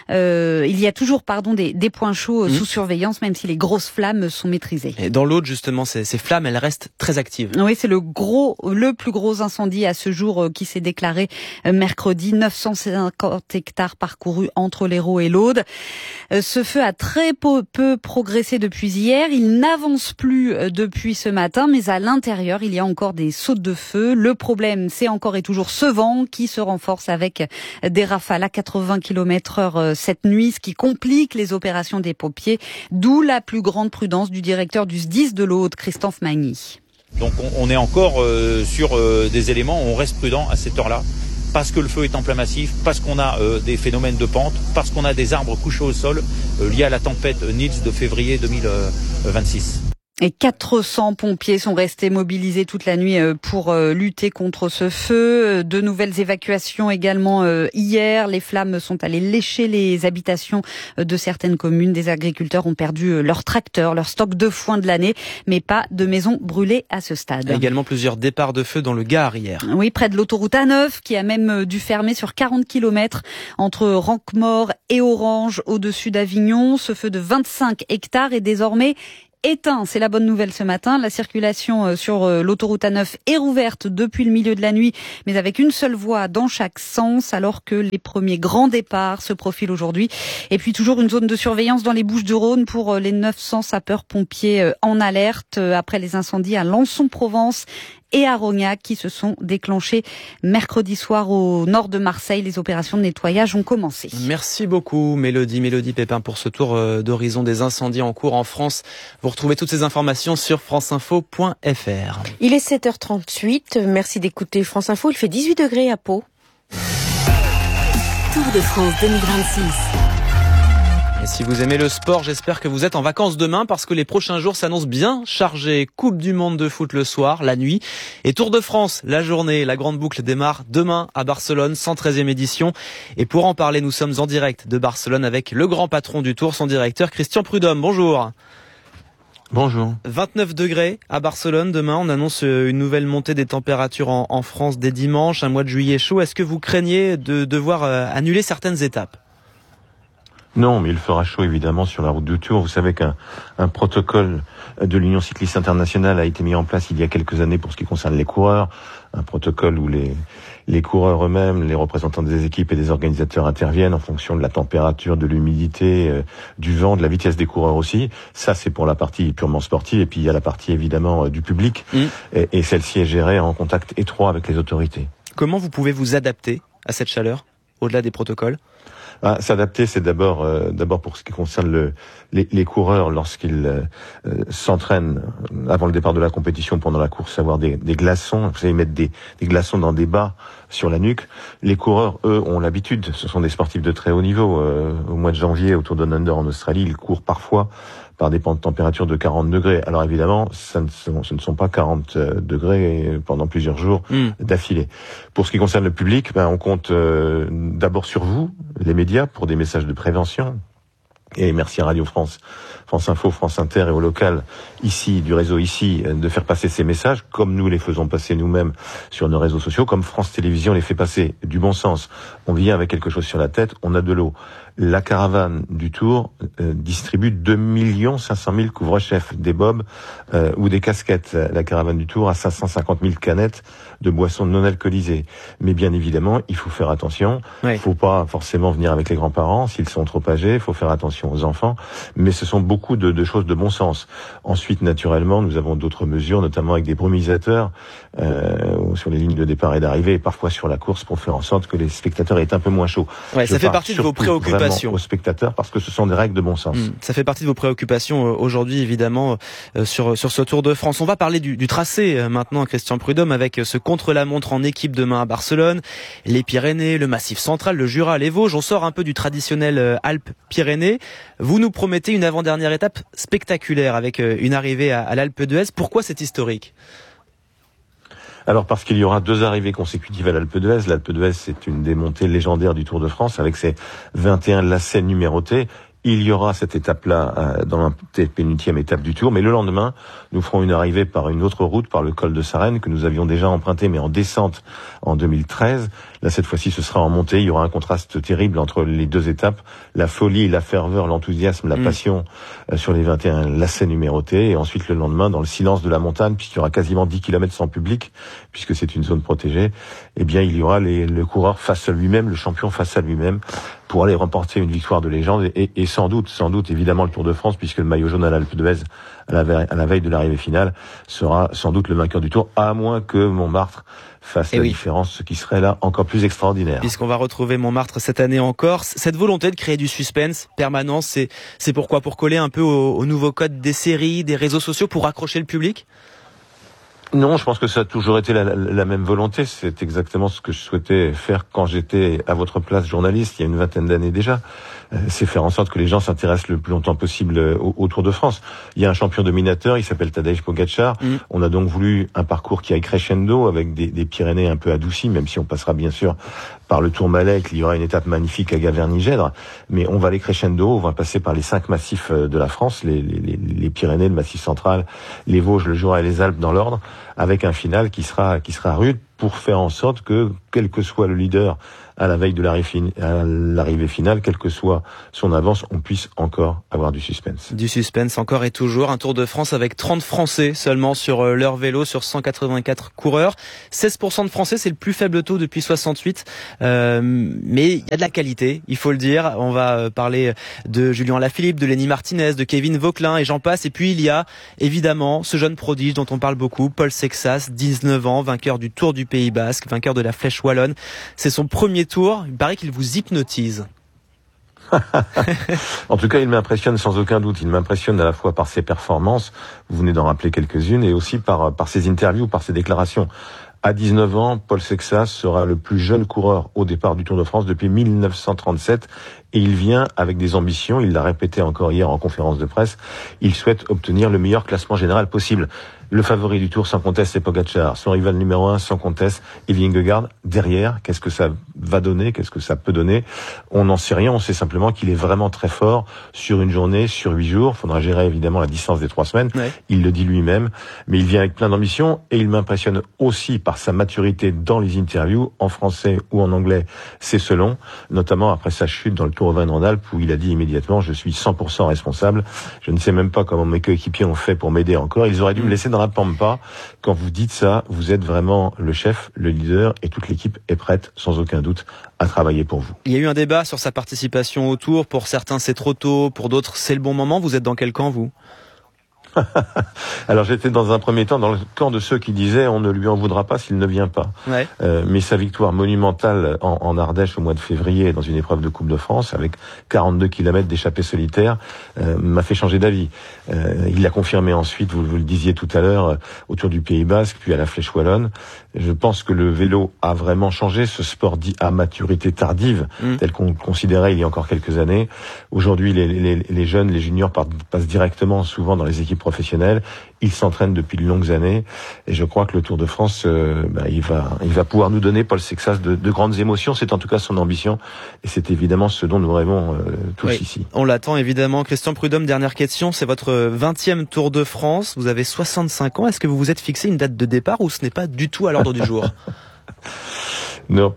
il y a toujours des points chauds sous surveillance, même si les grosses flammes sont maîtrisées. Et dans l'Aude, justement, ces flammes, elles restent très actives. Oui, c'est le plus gros incendie à ce jour qui s'est déclaré mercredi. 950 hectares parcourus entre l'Hérault et l'Aude. Ce feu a très peu progressé depuis hier. Il n'avance plus depuis ce matin, mais à l'intérieur, il y a encore des sautes de feu. Le problème, c'est encore et toujours ce vent qui se renforce avec des rafales à 80 km/h cette nuit, ce qui complique les opérations des pompiers, d'où la plus grande prudence du directeur du SDIS de l'Aude, Christophe Magny. Donc on est encore sur des éléments où on reste prudent à cette heure-là. parce que le feu est en plein massif, parce qu'on a des phénomènes de pente, parce qu'on a des arbres couchés au sol liés à la tempête Nils de février 2026. Et 400 pompiers sont restés mobilisés toute la nuit pour lutter contre ce feu. De nouvelles évacuations également hier. Les flammes sont allées lécher les habitations de certaines communes. Des agriculteurs ont perdu leurs tracteurs, leur stock de foin de l'année, mais pas de maisons brûlées à ce stade. Également plusieurs départs de feu dans le Gard hier. Oui, près de l'autoroute A9 qui a même dû fermer sur 40 km entre Ranquemort et Orange au-dessus d'Avignon. Ce feu de 25 hectares est désormais éteint. C'est la bonne nouvelle ce matin. La circulation sur l'autoroute A9 est rouverte depuis le milieu de la nuit, mais avec une seule voie dans chaque sens, alors que les premiers grands départs se profilent aujourd'hui. Et puis toujours une zone de surveillance dans les Bouches-du-Rhône pour les 900 sapeurs-pompiers en alerte après les incendies à Lançon-Provence et à Rognac qui se sont déclenchés mercredi soir au nord de Marseille. Les opérations de nettoyage ont commencé. Merci beaucoup Mélodie Pépin pour ce tour d'horizon des incendies en cours en France. Vous retrouvez toutes ces informations sur franceinfo.fr. Il est 7h38. Merci d'écouter France Info. Il fait 18 degrés à Pau. Tour de France 2026. Et si vous aimez le sport, j'espère que vous êtes en vacances demain parce que les prochains jours s'annoncent bien chargés. Coupe du monde de foot le soir, la nuit. Et Tour de France, la journée. La grande boucle démarre demain à Barcelone, 113e édition. Et pour en parler, nous sommes en direct de Barcelone avec le grand patron du Tour, son directeur Christian Prudhomme. Bonjour. Bonjour. 29 degrés à Barcelone demain. On annonce une nouvelle montée des températures en France dès dimanche, un mois de juillet chaud. Est-ce que vous craignez de devoir annuler certaines étapes ? Non, mais il fera chaud évidemment sur la route du Tour. Vous savez qu'un protocole de l'Union cycliste internationale a été mis en place il y a quelques années pour ce qui concerne les coureurs. Un protocole où les coureurs eux-mêmes, les représentants des équipes et des organisateurs interviennent en fonction de la température, de l'humidité, du vent, de la vitesse des coureurs aussi. Ça, c'est pour la partie purement sportive. Et puis il y a la partie évidemment du public. Et celle-ci est gérée en contact étroit avec les autorités. Comment vous pouvez vous adapter à cette chaleur, au-delà des protocoles ? S'adapter, c'est d'abord pour ce qui concerne les coureurs lorsqu'ils s'entraînent avant le départ de la compétition, pendant la course, avoir des glaçons. Vous savez, mettre des glaçons dans des bas sur la nuque. Les coureurs, eux, ont l'habitude. Ce sont des sportifs de très haut niveau. Au mois de janvier, au Tour Down Under en Australie, ils courent parfois par des températures de 40 degrés. Alors évidemment, ce ne sont pas 40 degrés pendant plusieurs jours d'affilée. Pour ce qui concerne le public, on compte d'abord sur vous, les médias, pour des messages de prévention. Et merci à Radio France, France Info, France Inter et au local, ici, du réseau ici, de faire passer ces messages, comme nous les faisons passer nous-mêmes sur nos réseaux sociaux, comme France Télévisions les fait passer du bon sens. On vient avec quelque chose sur la tête, on a de l'eau. La caravane du Tour distribue 2 500 000 couvre-chefs, des bobs ou des casquettes. La caravane du Tour a 550 000 canettes de boissons non alcoolisées. Mais bien évidemment, il faut faire attention. Il faut pas forcément venir avec les grands-parents s'ils sont trop âgés. Il faut faire attention aux enfants. Mais ce sont beaucoup de choses de bon sens. Ensuite, naturellement, nous avons d'autres mesures, notamment avec des brumisateurs sur les lignes de départ et d'arrivée, et parfois sur la course, pour faire en sorte que les spectateurs aient un peu moins chaud. Ouais, ça fait partie de vos préoccupations aux spectateurs, parce que ce sont des règles de bon sens. Ça fait partie de vos préoccupations aujourd'hui, évidemment, sur ce Tour de France. On va parler du tracé maintenant, Christian Prudhomme, avec ce contre-la-montre en équipe demain à Barcelone, les Pyrénées, le Massif central, le Jura, les Vosges. On sort un peu du traditionnel Alpes-Pyrénées. Vous nous promettez une avant-dernière étape spectaculaire avec une arrivée à l'Alpe d'Huez. Pourquoi c'est historique ? Alors parce qu'il y aura 2 arrivées consécutives à l'Alpe d'Huez. L'Alpe d'Huez, c'est une des montées légendaires du Tour de France avec ses 21 lacets numérotés. Il y aura cette étape-là dans la pénultième étape du Tour, mais le lendemain, nous ferons une arrivée par une autre route, par le col de Sarenne, que nous avions déjà emprunté, mais en descente en 2013. Là, cette fois-ci, ce sera en montée. Il y aura un contraste terrible entre les 2 étapes. La folie, la ferveur, l'enthousiasme, la passion sur les 21 lacets numérotés. Et ensuite, le lendemain, dans le silence de la montagne, puisqu'il y aura quasiment 10 km sans public, puisque c'est une zone protégée, eh bien, il y aura le coureur face à lui-même, le champion face à lui-même, pour aller remporter une victoire de légende et sans doute évidemment le Tour de France, puisque le maillot jaune à l'Alpe d'Huez à la veille de l'arrivée finale sera sans doute le vainqueur du Tour, à moins que Montmartre fasse la différence, ce qui serait là encore plus extraordinaire. Puisqu'on va retrouver Montmartre cette année en Corse, cette volonté de créer du suspense permanent, c'est pourquoi ? Pour coller un peu au nouveau code des séries, des réseaux sociaux, pour accrocher le public ? Non, je pense que ça a toujours été la même volonté. C'est exactement ce que je souhaitais faire quand j'étais à votre place journaliste, il y a une vingtaine d'années déjà. C'est faire en sorte que les gens s'intéressent le plus longtemps possible au Tour de France. Il y a un champion dominateur, il s'appelle Tadej Pogačar. On a donc voulu un parcours qui aille crescendo avec des Pyrénées un peu adoucies, même si on passera bien sûr par le Tourmalet, qu'il y aura une étape magnifique à Gavernie-Gèdre. Mais on va aller crescendo, on va passer par les 5 massifs de la France, les Pyrénées, le Massif central, les Vosges, le Jura et les Alpes dans l'ordre, avec un final qui sera rude pour faire en sorte que, quel que soit le leader à la veille de l'arrivée finale, quelle que soit son avance, on puisse encore avoir du suspense. Du suspense encore et toujours. Un Tour de France avec 30 Français seulement sur leur vélo, sur 184 coureurs. 16% de Français, c'est le plus faible taux depuis 68. Mais il y a de la qualité, il faut le dire. On va parler de Julien Alaphilippe, de Lenny Martinez, de Kevin Vauquelin et j'en passe. Et puis il y a évidemment ce jeune prodige dont on parle beaucoup, Paul Sexas, 19 ans, vainqueur du Tour du Pays Basque, vainqueur de la Flèche Wallonne. C'est son premier tour, il paraît qu'il vous hypnotise. En tout cas, il m'impressionne sans aucun doute. Il m'impressionne à la fois par ses performances, vous venez d'en rappeler quelques-unes, et aussi par ses interviews, par ses déclarations. À 19 ans, Paul Sexas sera le plus jeune coureur au départ du Tour de France depuis 1937 et il vient avec des ambitions, il l'a répété encore hier en conférence de presse, il souhaite obtenir le meilleur classement général possible. Le favori du Tour sans conteste, c'est Pogačar. Son rival numéro 1 sans conteste est Vingegaard. Derrière, qu'est-ce que ça va donner? Qu'est-ce que ça peut donner? On n'en sait rien. On sait simplement qu'il est vraiment très fort sur une journée, sur 8 jours. Il faudra gérer évidemment la distance des 3 semaines. Ouais. Il le dit lui-même. Mais il vient avec plein d'ambition et il m'impressionne aussi par sa maturité dans les interviews, en français ou en anglais. C'est selon, notamment après sa chute dans le Tour Auvergne-Rhône-Alpes où il a dit immédiatement, je suis 100% responsable. Je ne sais même pas comment mes coéquipiers ont fait pour m'aider encore. Ils auraient dû me laisser dans la Pampa. Quand vous dites ça, vous êtes vraiment le chef, le leader et toute l'équipe est prête, sans aucun doute, à travailler pour vous. Il y a eu un débat sur sa participation au Tour. Pour certains, c'est trop tôt. Pour d'autres, c'est le bon moment. Vous êtes dans quel camp, vous? Alors j'étais dans un premier temps dans le camp de ceux qui disaient on ne lui en voudra pas s'il ne vient pas. Ouais. Mais sa victoire monumentale en Ardèche au mois de février dans une épreuve de Coupe de France avec 42 km d'échappée solitaire m'a fait changer d'avis. Il l'a confirmé ensuite, vous le disiez tout à l'heure, au Tour du Pays Basque, puis à la Flèche Wallonne. Je pense que le vélo a vraiment changé, ce sport dit à maturité tardive, tel qu'on considérait il y a encore quelques années. Aujourd'hui, les jeunes, les juniors passent directement souvent dans les équipes professionnelles. Ils s'entraînent depuis de longues années et je crois que le Tour de France, il va pouvoir nous donner, Paul Sexas, de grandes émotions. C'est en tout cas son ambition et c'est évidemment ce dont nous rêvons tous ici. On l'attend évidemment. Christian Prudhomme, dernière question. C'est votre 20e Tour de France. Vous avez 65 ans. Est-ce que vous vous êtes fixé une date de départ ou ce n'est pas du tout à l'ordre du jour? Non,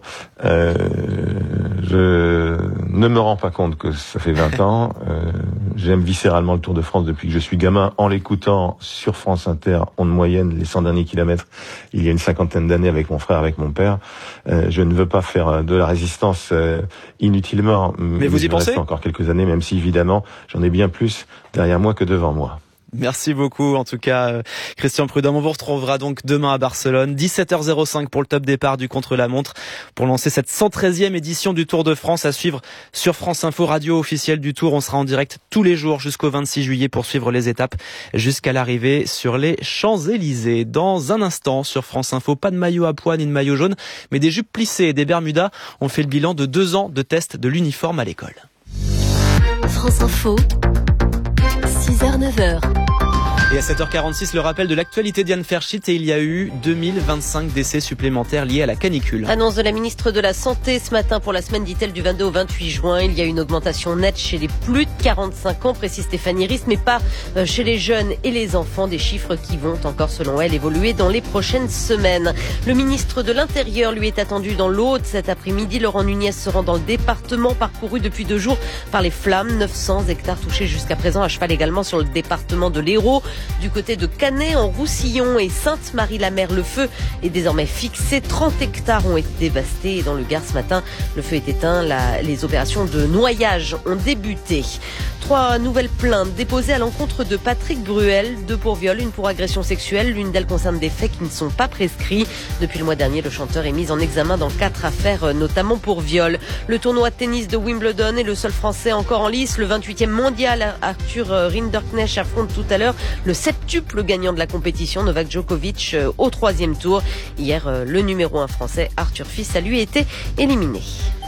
je ne me rends pas compte que ça fait 20 ans. J'aime viscéralement le Tour de France depuis que je suis gamin, en l'écoutant sur France Inter, en moyenne, les 100 derniers kilomètres, il y a une 50aine d'années avec mon frère, avec mon père. Je ne veux pas faire de la résistance inutilement. Mais vous y pensez? Encore quelques années, même si évidemment, j'en ai bien plus derrière moi que devant moi. Merci beaucoup, en tout cas, Christian Prudhomme. On vous retrouvera donc demain à Barcelone, 17h05 pour le top départ du contre-la-montre, pour lancer cette 113e édition du Tour de France à suivre sur France Info, radio officielle du Tour. On sera en direct tous les jours jusqu'au 26 juillet pour suivre les étapes jusqu'à l'arrivée sur les Champs-Élysées. Dans un instant, sur France Info, pas de maillot à pois ni de maillot jaune, mais des jupes plissées et des bermudas. On fait le bilan de 2 ans de test de l'uniforme à l'école. France Info, 6h-9h. Et à 7h46, le rappel de l'actualité d'Yann Ferchit, et il y a eu 2025 décès supplémentaires liés à la canicule. Annonce de la ministre de la Santé ce matin pour la semaine, dit-elle, du 22 au 28 juin. Il y a une augmentation nette chez les plus de 45 ans, précise Stéphanie Rist, mais pas chez les jeunes et les enfants. Des chiffres qui vont encore, selon elle, évoluer dans les prochaines semaines. Le ministre de l'Intérieur, lui, est attendu dans l'Aude cet après-midi. Laurent Nunez se rend dans le département parcouru depuis 2 jours par les flammes. 900 hectares touchés jusqu'à présent, à cheval également sur le département de l'Hérault. Du côté de Canet, en Roussillon et Sainte-Marie-la-Mer, le feu est désormais fixé. 30 hectares ont été dévastés et dans le Gard ce matin, le feu est éteint. Les opérations de noyage ont débuté. 3 nouvelles plaintes déposées à l'encontre de Patrick Bruel, 2 pour viol, 1 pour agression sexuelle. L'une d'elles concerne des faits qui ne sont pas prescrits. Depuis le mois dernier, le chanteur est mis en examen dans 4 affaires, notamment pour viol. Le tournoi de tennis de Wimbledon est le seul Français encore en lice. Le 28e mondial, Arthur Rinderknecht, affronte tout à l'heure le septuple gagnant de la compétition, Novak Djokovic, au 3e tour. Hier, le numéro 1 français, Arthur Fils, a lui été éliminé.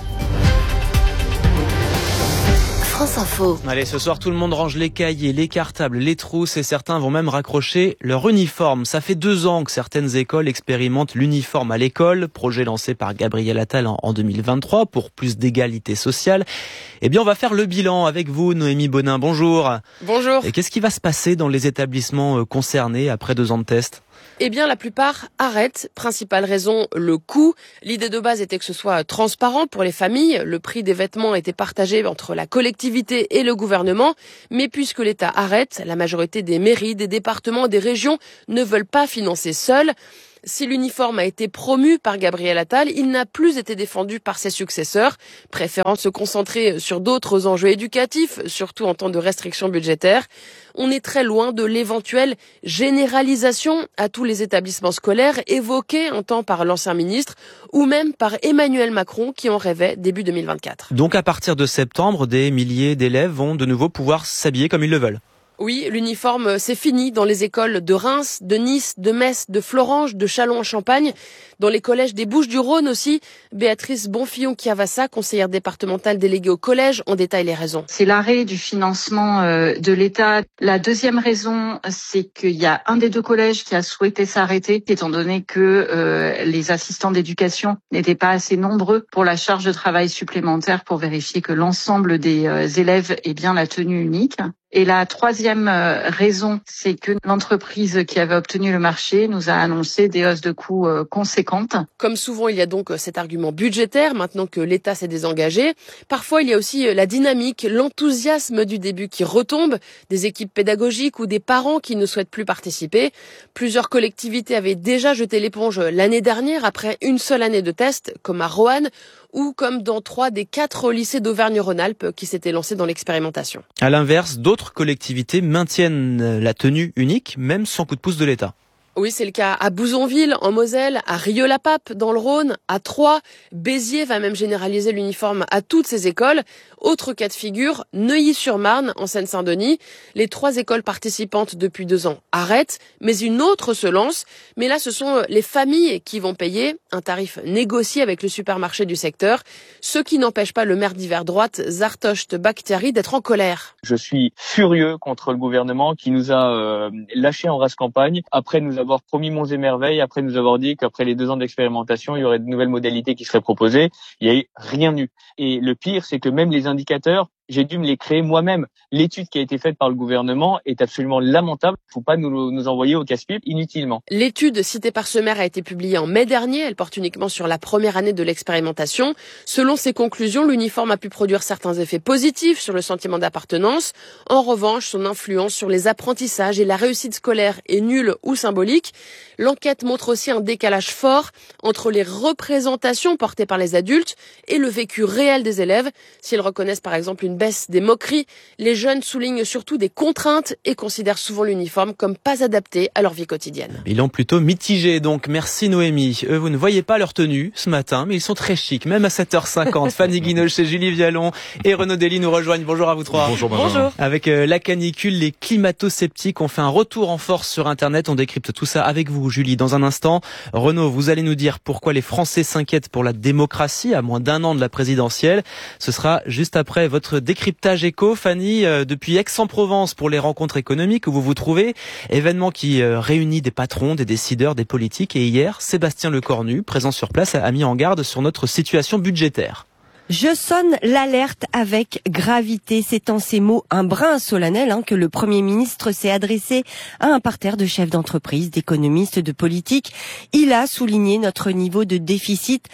France Info. Allez, ce soir, tout le monde range les cahiers, les cartables, les trousses et certains vont même raccrocher leur uniforme. Ça fait 2 ans que certaines écoles expérimentent l'uniforme à l'école, projet lancé par Gabriel Attal en 2023 pour plus d'égalité sociale. Eh bien, on va faire le bilan avec vous, Noémie Bonin. Bonjour. Bonjour. Et qu'est-ce qui va se passer dans les établissements concernés après 2 ans de tests ? Eh bien, la plupart arrêtent. Principale raison, le coût. L'idée de base était que ce soit transparent pour les familles. Le prix des vêtements était partagé entre la collectivité et le gouvernement. Mais puisque l'État arrête, la majorité des mairies, des départements, des régions ne veulent pas financer seuls. Si l'uniforme a été promu par Gabriel Attal, il n'a plus été défendu par ses successeurs, préférant se concentrer sur d'autres enjeux éducatifs, surtout en temps de restrictions budgétaires. On est très loin de l'éventuelle généralisation à tous les établissements scolaires évoquée un temps par l'ancien ministre ou même par Emmanuel Macron qui en rêvait début 2024. Donc à partir de septembre, des milliers d'élèves vont de nouveau pouvoir s'habiller comme ils le veulent. Oui, l'uniforme, c'est fini dans les écoles de Reims, de Nice, de Metz, de Florange, de Châlons-en-Champagne, dans les collèges des Bouches-du-Rhône aussi. Béatrice Bonfillon-Chiavassa, conseillère départementale déléguée au collège, en détaille les raisons. C'est l'arrêt du financement de l'État. La deuxième raison, c'est qu'il y a un des 2 collèges qui a souhaité s'arrêter, étant donné que les assistants d'éducation n'étaient pas assez nombreux pour la charge de travail supplémentaire pour vérifier que l'ensemble des élèves ait bien la tenue unique. Et la troisième raison, c'est que l'entreprise qui avait obtenu le marché nous a annoncé des hausses de coûts conséquentes. Comme souvent, il y a donc cet argument budgétaire, maintenant que l'État s'est désengagé. Parfois, il y a aussi la dynamique, l'enthousiasme du début qui retombe, des équipes pédagogiques ou des parents qui ne souhaitent plus participer. Plusieurs collectivités avaient déjà jeté l'éponge l'année dernière après une seule année de test, comme à Roanne, ou comme dans 3 des 4 lycées d'Auvergne-Rhône-Alpes qui s'étaient lancés dans l'expérimentation. À l'inverse, d'autres collectivités maintiennent la tenue unique, même sans coup de pouce de l'État. Oui, c'est le cas à Bouzonville, en Moselle, à Rieux-la-Pape, dans le Rhône, à Troyes. Béziers va même généraliser l'uniforme à toutes ses écoles. Autre cas de figure, Neuilly-sur-Marne, en Seine-Saint-Denis. Les 3 écoles participantes depuis 2 ans arrêtent, mais une autre se lance. Mais là, ce sont les familles qui vont payer un tarif négocié avec le supermarché du secteur. Ce qui n'empêche pas le maire d'hiver droite, Zartocht Bakhtiari, d'être en colère. Je suis furieux contre le gouvernement qui nous a lâchés en race campagne, après nous avoir promis monts et merveilles, après nous avoir dit qu'après les 2 ans d'expérimentation, il y aurait de nouvelles modalités qui seraient proposées. Il n'y a eu rien eu. Et le pire, c'est que même les indicateurs, j'ai dû me les créer moi-même. L'étude qui a été faite par le gouvernement est absolument lamentable. Il ne faut pas nous envoyer au casse-pipe inutilement. L'étude citée par ce maire a été publiée en mai dernier. Elle porte uniquement sur la première année de l'expérimentation. Selon ses conclusions, l'uniforme a pu produire certains effets positifs sur le sentiment d'appartenance. En revanche, son influence sur les apprentissages et la réussite scolaire est nulle ou symbolique. L'enquête montre aussi un décalage fort entre les représentations portées par les adultes et le vécu réel des élèves. S'ils reconnaissent par exemple une baisse des moqueries, les jeunes soulignent surtout des contraintes et considèrent souvent l'uniforme comme pas adapté à leur vie quotidienne. Bilan plutôt mitigé, donc merci Noémie. Eux, vous ne voyez pas leur tenue ce matin, mais ils sont très chics, même à 7h50. Fanny Guinochet, Julie Vialon et Renaud Dely nous rejoignent. Bonjour à vous 3. Bonjour. Bonjour. Avec la canicule, les climato-sceptiques ont fait un retour en force sur Internet. On décrypte tout ça avec vous, Julie, dans un instant. Renaud, vous allez nous dire pourquoi les Français s'inquiètent pour la démocratie à moins d'1 an de la présidentielle. Ce sera juste après votre décryptage éco. Fanny, depuis Aix-en-Provence pour les rencontres économiques où vous vous trouvez, événement qui réunit des patrons, des décideurs, des politiques. Et hier, Sébastien Lecornu, présent sur place, a mis en garde sur notre situation budgétaire. Je sonne l'alerte avec gravité. C'est en ces mots un brin solennel que le Premier ministre s'est adressé à un parterre de chefs d'entreprise, d'économistes, de politiques. Il a souligné notre niveau de déficit,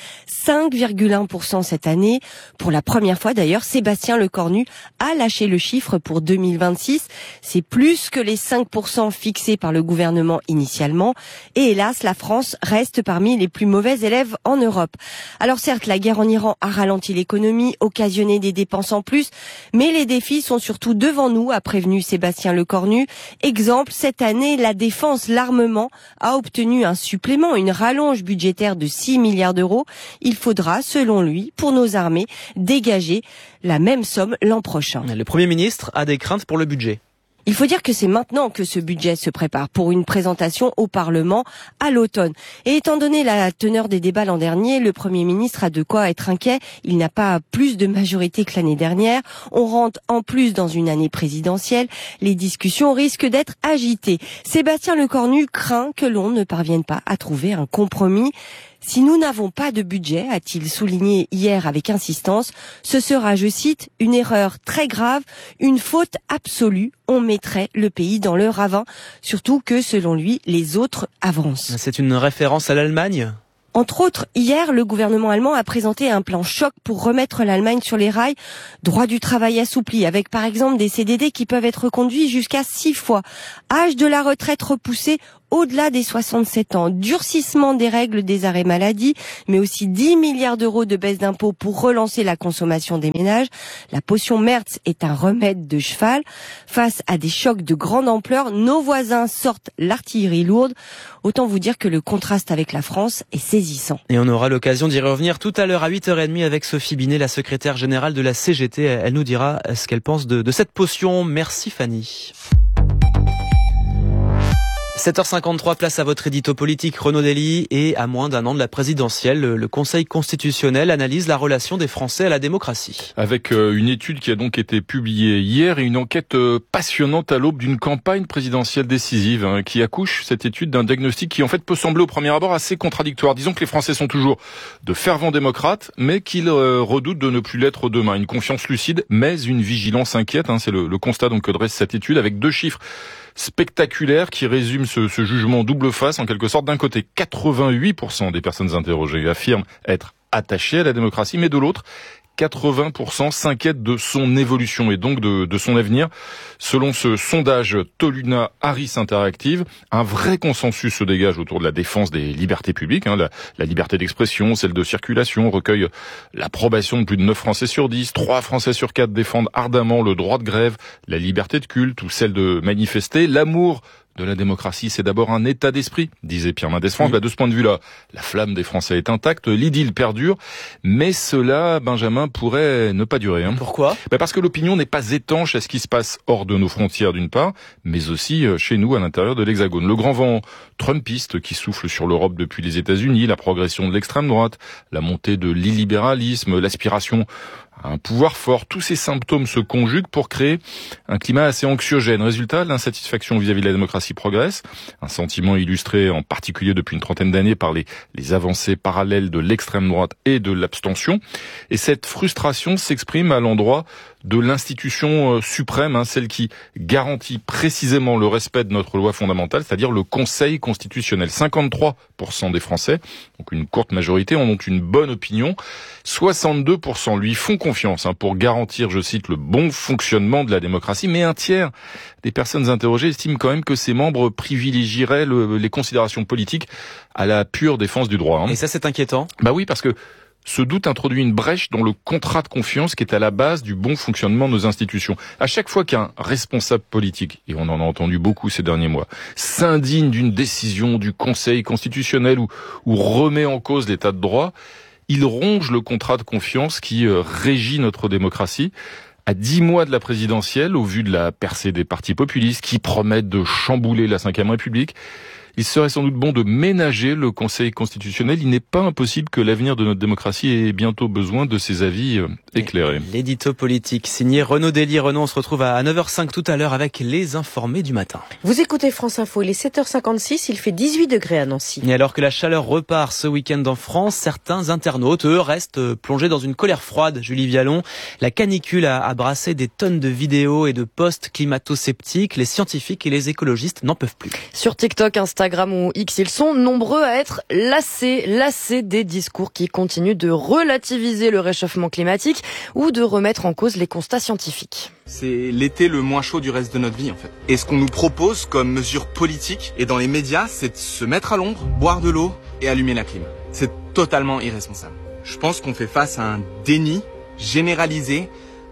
5,1% cette année. Pour la première fois d'ailleurs, Sébastien Lecornu a lâché le chiffre pour 2026. C'est plus que les 5% fixés par le gouvernement initialement. Et hélas, la France reste parmi les plus mauvais élèves en Europe. Alors certes, la guerre en Iran a ralenti l'économie, occasionné des dépenses en plus, mais les défis sont surtout devant nous, a prévenu Sébastien Lecornu. Exemple, cette année, la défense, l'armement a obtenu un supplément, une rallonge budgétaire de 6 milliards d'euros. Il faudra, selon lui, pour nos armées, dégager la même somme l'an prochain. Le Premier ministre a des craintes pour le budget. Il faut dire que c'est maintenant que ce budget se prépare pour une présentation au Parlement à l'automne. Et étant donné la teneur des débats l'an dernier, le Premier ministre a de quoi être inquiet. Il n'a pas plus de majorité que l'année dernière. On rentre en plus dans une année présidentielle. Les discussions risquent d'être agitées. Sébastien Lecornu craint que l'on ne parvienne pas à trouver un compromis. Si nous n'avons pas de budget, a-t-il souligné hier avec insistance, ce sera, je cite, une erreur très grave, une faute absolue. On mettrait le pays dans le ravin, surtout que, selon lui, les autres avancent. C'est une référence à l'Allemagne ? Entre autres, hier, le gouvernement allemand a présenté un plan choc pour remettre l'Allemagne sur les rails. Droit du travail assoupli, avec par exemple des CDD qui peuvent être reconduits jusqu'à 6 fois. Âge de la retraite repoussé au-delà des 67 ans. Durcissement des règles des arrêts maladie, mais aussi 10 milliards d'euros de baisse d'impôts pour relancer la consommation des ménages. La potion Merz est un remède de cheval. Face à des chocs de grande ampleur, nos voisins sortent l'artillerie lourde. Autant vous dire que le contraste avec la France est saisissant. Et on aura l'occasion d'y revenir tout à l'heure à 8h30 avec Sophie Binet, la secrétaire générale de la CGT. Elle nous dira ce qu'elle pense de cette potion. Merci Fanny. 7h53, place à votre édito politique Renaud Dely. Et à moins d'un an de la présidentielle, le Conseil constitutionnel analyse la relation des Français à la démocratie. Avec une étude qui a donc été publiée hier et une enquête passionnante à l'aube d'une campagne présidentielle décisive qui accouche, cette étude, d'un diagnostic qui en fait peut sembler au premier abord assez contradictoire. Disons que les Français sont toujours de fervents démocrates, mais qu'ils redoutent de ne plus l'être demain. Une confiance lucide, mais une vigilance inquiète. C'est le constat donc que dresse cette étude avec 2 chiffres spectaculaire qui résume ce jugement double face en quelque sorte. D'un côté, 88% des personnes interrogées affirment être attachées à la démocratie, mais de l'autre, 80% s'inquiètent de son évolution et donc de son avenir. Selon ce sondage Toluna Harris Interactive, un vrai consensus se dégage autour de la défense des libertés publiques. La liberté d'expression, celle de circulation, recueille l'approbation de plus de 9 Français sur 10. 3 Français sur 4 défendent ardemment le droit de grève, la liberté de culte ou celle de manifester. L'amour de la démocratie, c'est d'abord un état d'esprit, disait Pierre Mendès France. De ce point de vue-là, la flamme des Français est intacte, l'idylle perdure, mais cela, Benjamin, pourrait ne pas durer. Pourquoi ? Parce que l'opinion n'est pas étanche à ce qui se passe hors de nos frontières d'une part, mais aussi chez nous à l'intérieur de l'Hexagone. Le grand vent trumpiste qui souffle sur l'Europe depuis les États-Unis, la progression de l'extrême droite, la montée de l'illibéralisme, l'aspiration à un pouvoir fort, tous ces symptômes se conjuguent pour créer un climat assez anxiogène. Résultat, l'insatisfaction vis-à-vis de la démocratie progresse, un sentiment illustré en particulier depuis une trentaine d'années par les avancées parallèles de l'extrême droite et de l'abstention. Et cette frustration s'exprime à l'endroit de l'institution suprême, celle qui garantit précisément le respect de notre loi fondamentale, c'est-à-dire le Conseil constitutionnel. 53% des Français, donc une courte majorité, en ont une bonne opinion. 62% lui font confiance pour garantir, je cite, le bon fonctionnement de la démocratie. Mais un tiers des personnes interrogées estiment quand même que ses membres privilégieraient les considérations politiques à la pure défense du droit. Et ça, c'est inquiétant ? Oui, parce que ce doute introduit une brèche dans le contrat de confiance qui est à la base du bon fonctionnement de nos institutions. À chaque fois qu'un responsable politique, et on en a entendu beaucoup ces derniers mois, s'indigne d'une décision du Conseil constitutionnel ou remet en cause l'état de droit, il ronge le contrat de confiance qui régit notre démocratie. À 10 mois de la présidentielle, au vu de la percée des partis populistes qui promettent de chambouler la Ve République, il serait sans doute bon de ménager le Conseil constitutionnel. Il n'est pas impossible que l'avenir de notre démocratie ait bientôt besoin de ses avis éclairés. L'édito politique signé Renaud Dely. Renaud, on se retrouve à 9h05 tout à l'heure avec les informés du matin. Vous écoutez France Info, il est 7h56, il fait 18 degrés à Nancy. Et alors que la chaleur repart ce week-end en France, certains internautes, eux, restent plongés dans une colère froide. Julie Vialon, la canicule a brassé des tonnes de vidéos et de posts climato-sceptiques. Les scientifiques et les écologistes n'en peuvent plus. Sur TikTok, Instagram ou X, ils sont nombreux à être lassés des discours qui continuent de relativiser le réchauffement climatique ou de remettre en cause les constats scientifiques. C'est l'été le moins chaud du reste de notre vie en fait. Et ce qu'on nous propose comme mesure politique et dans les médias, c'est de se mettre à l'ombre, boire de l'eau et allumer la clim. C'est totalement irresponsable. Je pense qu'on fait face à un déni généralisé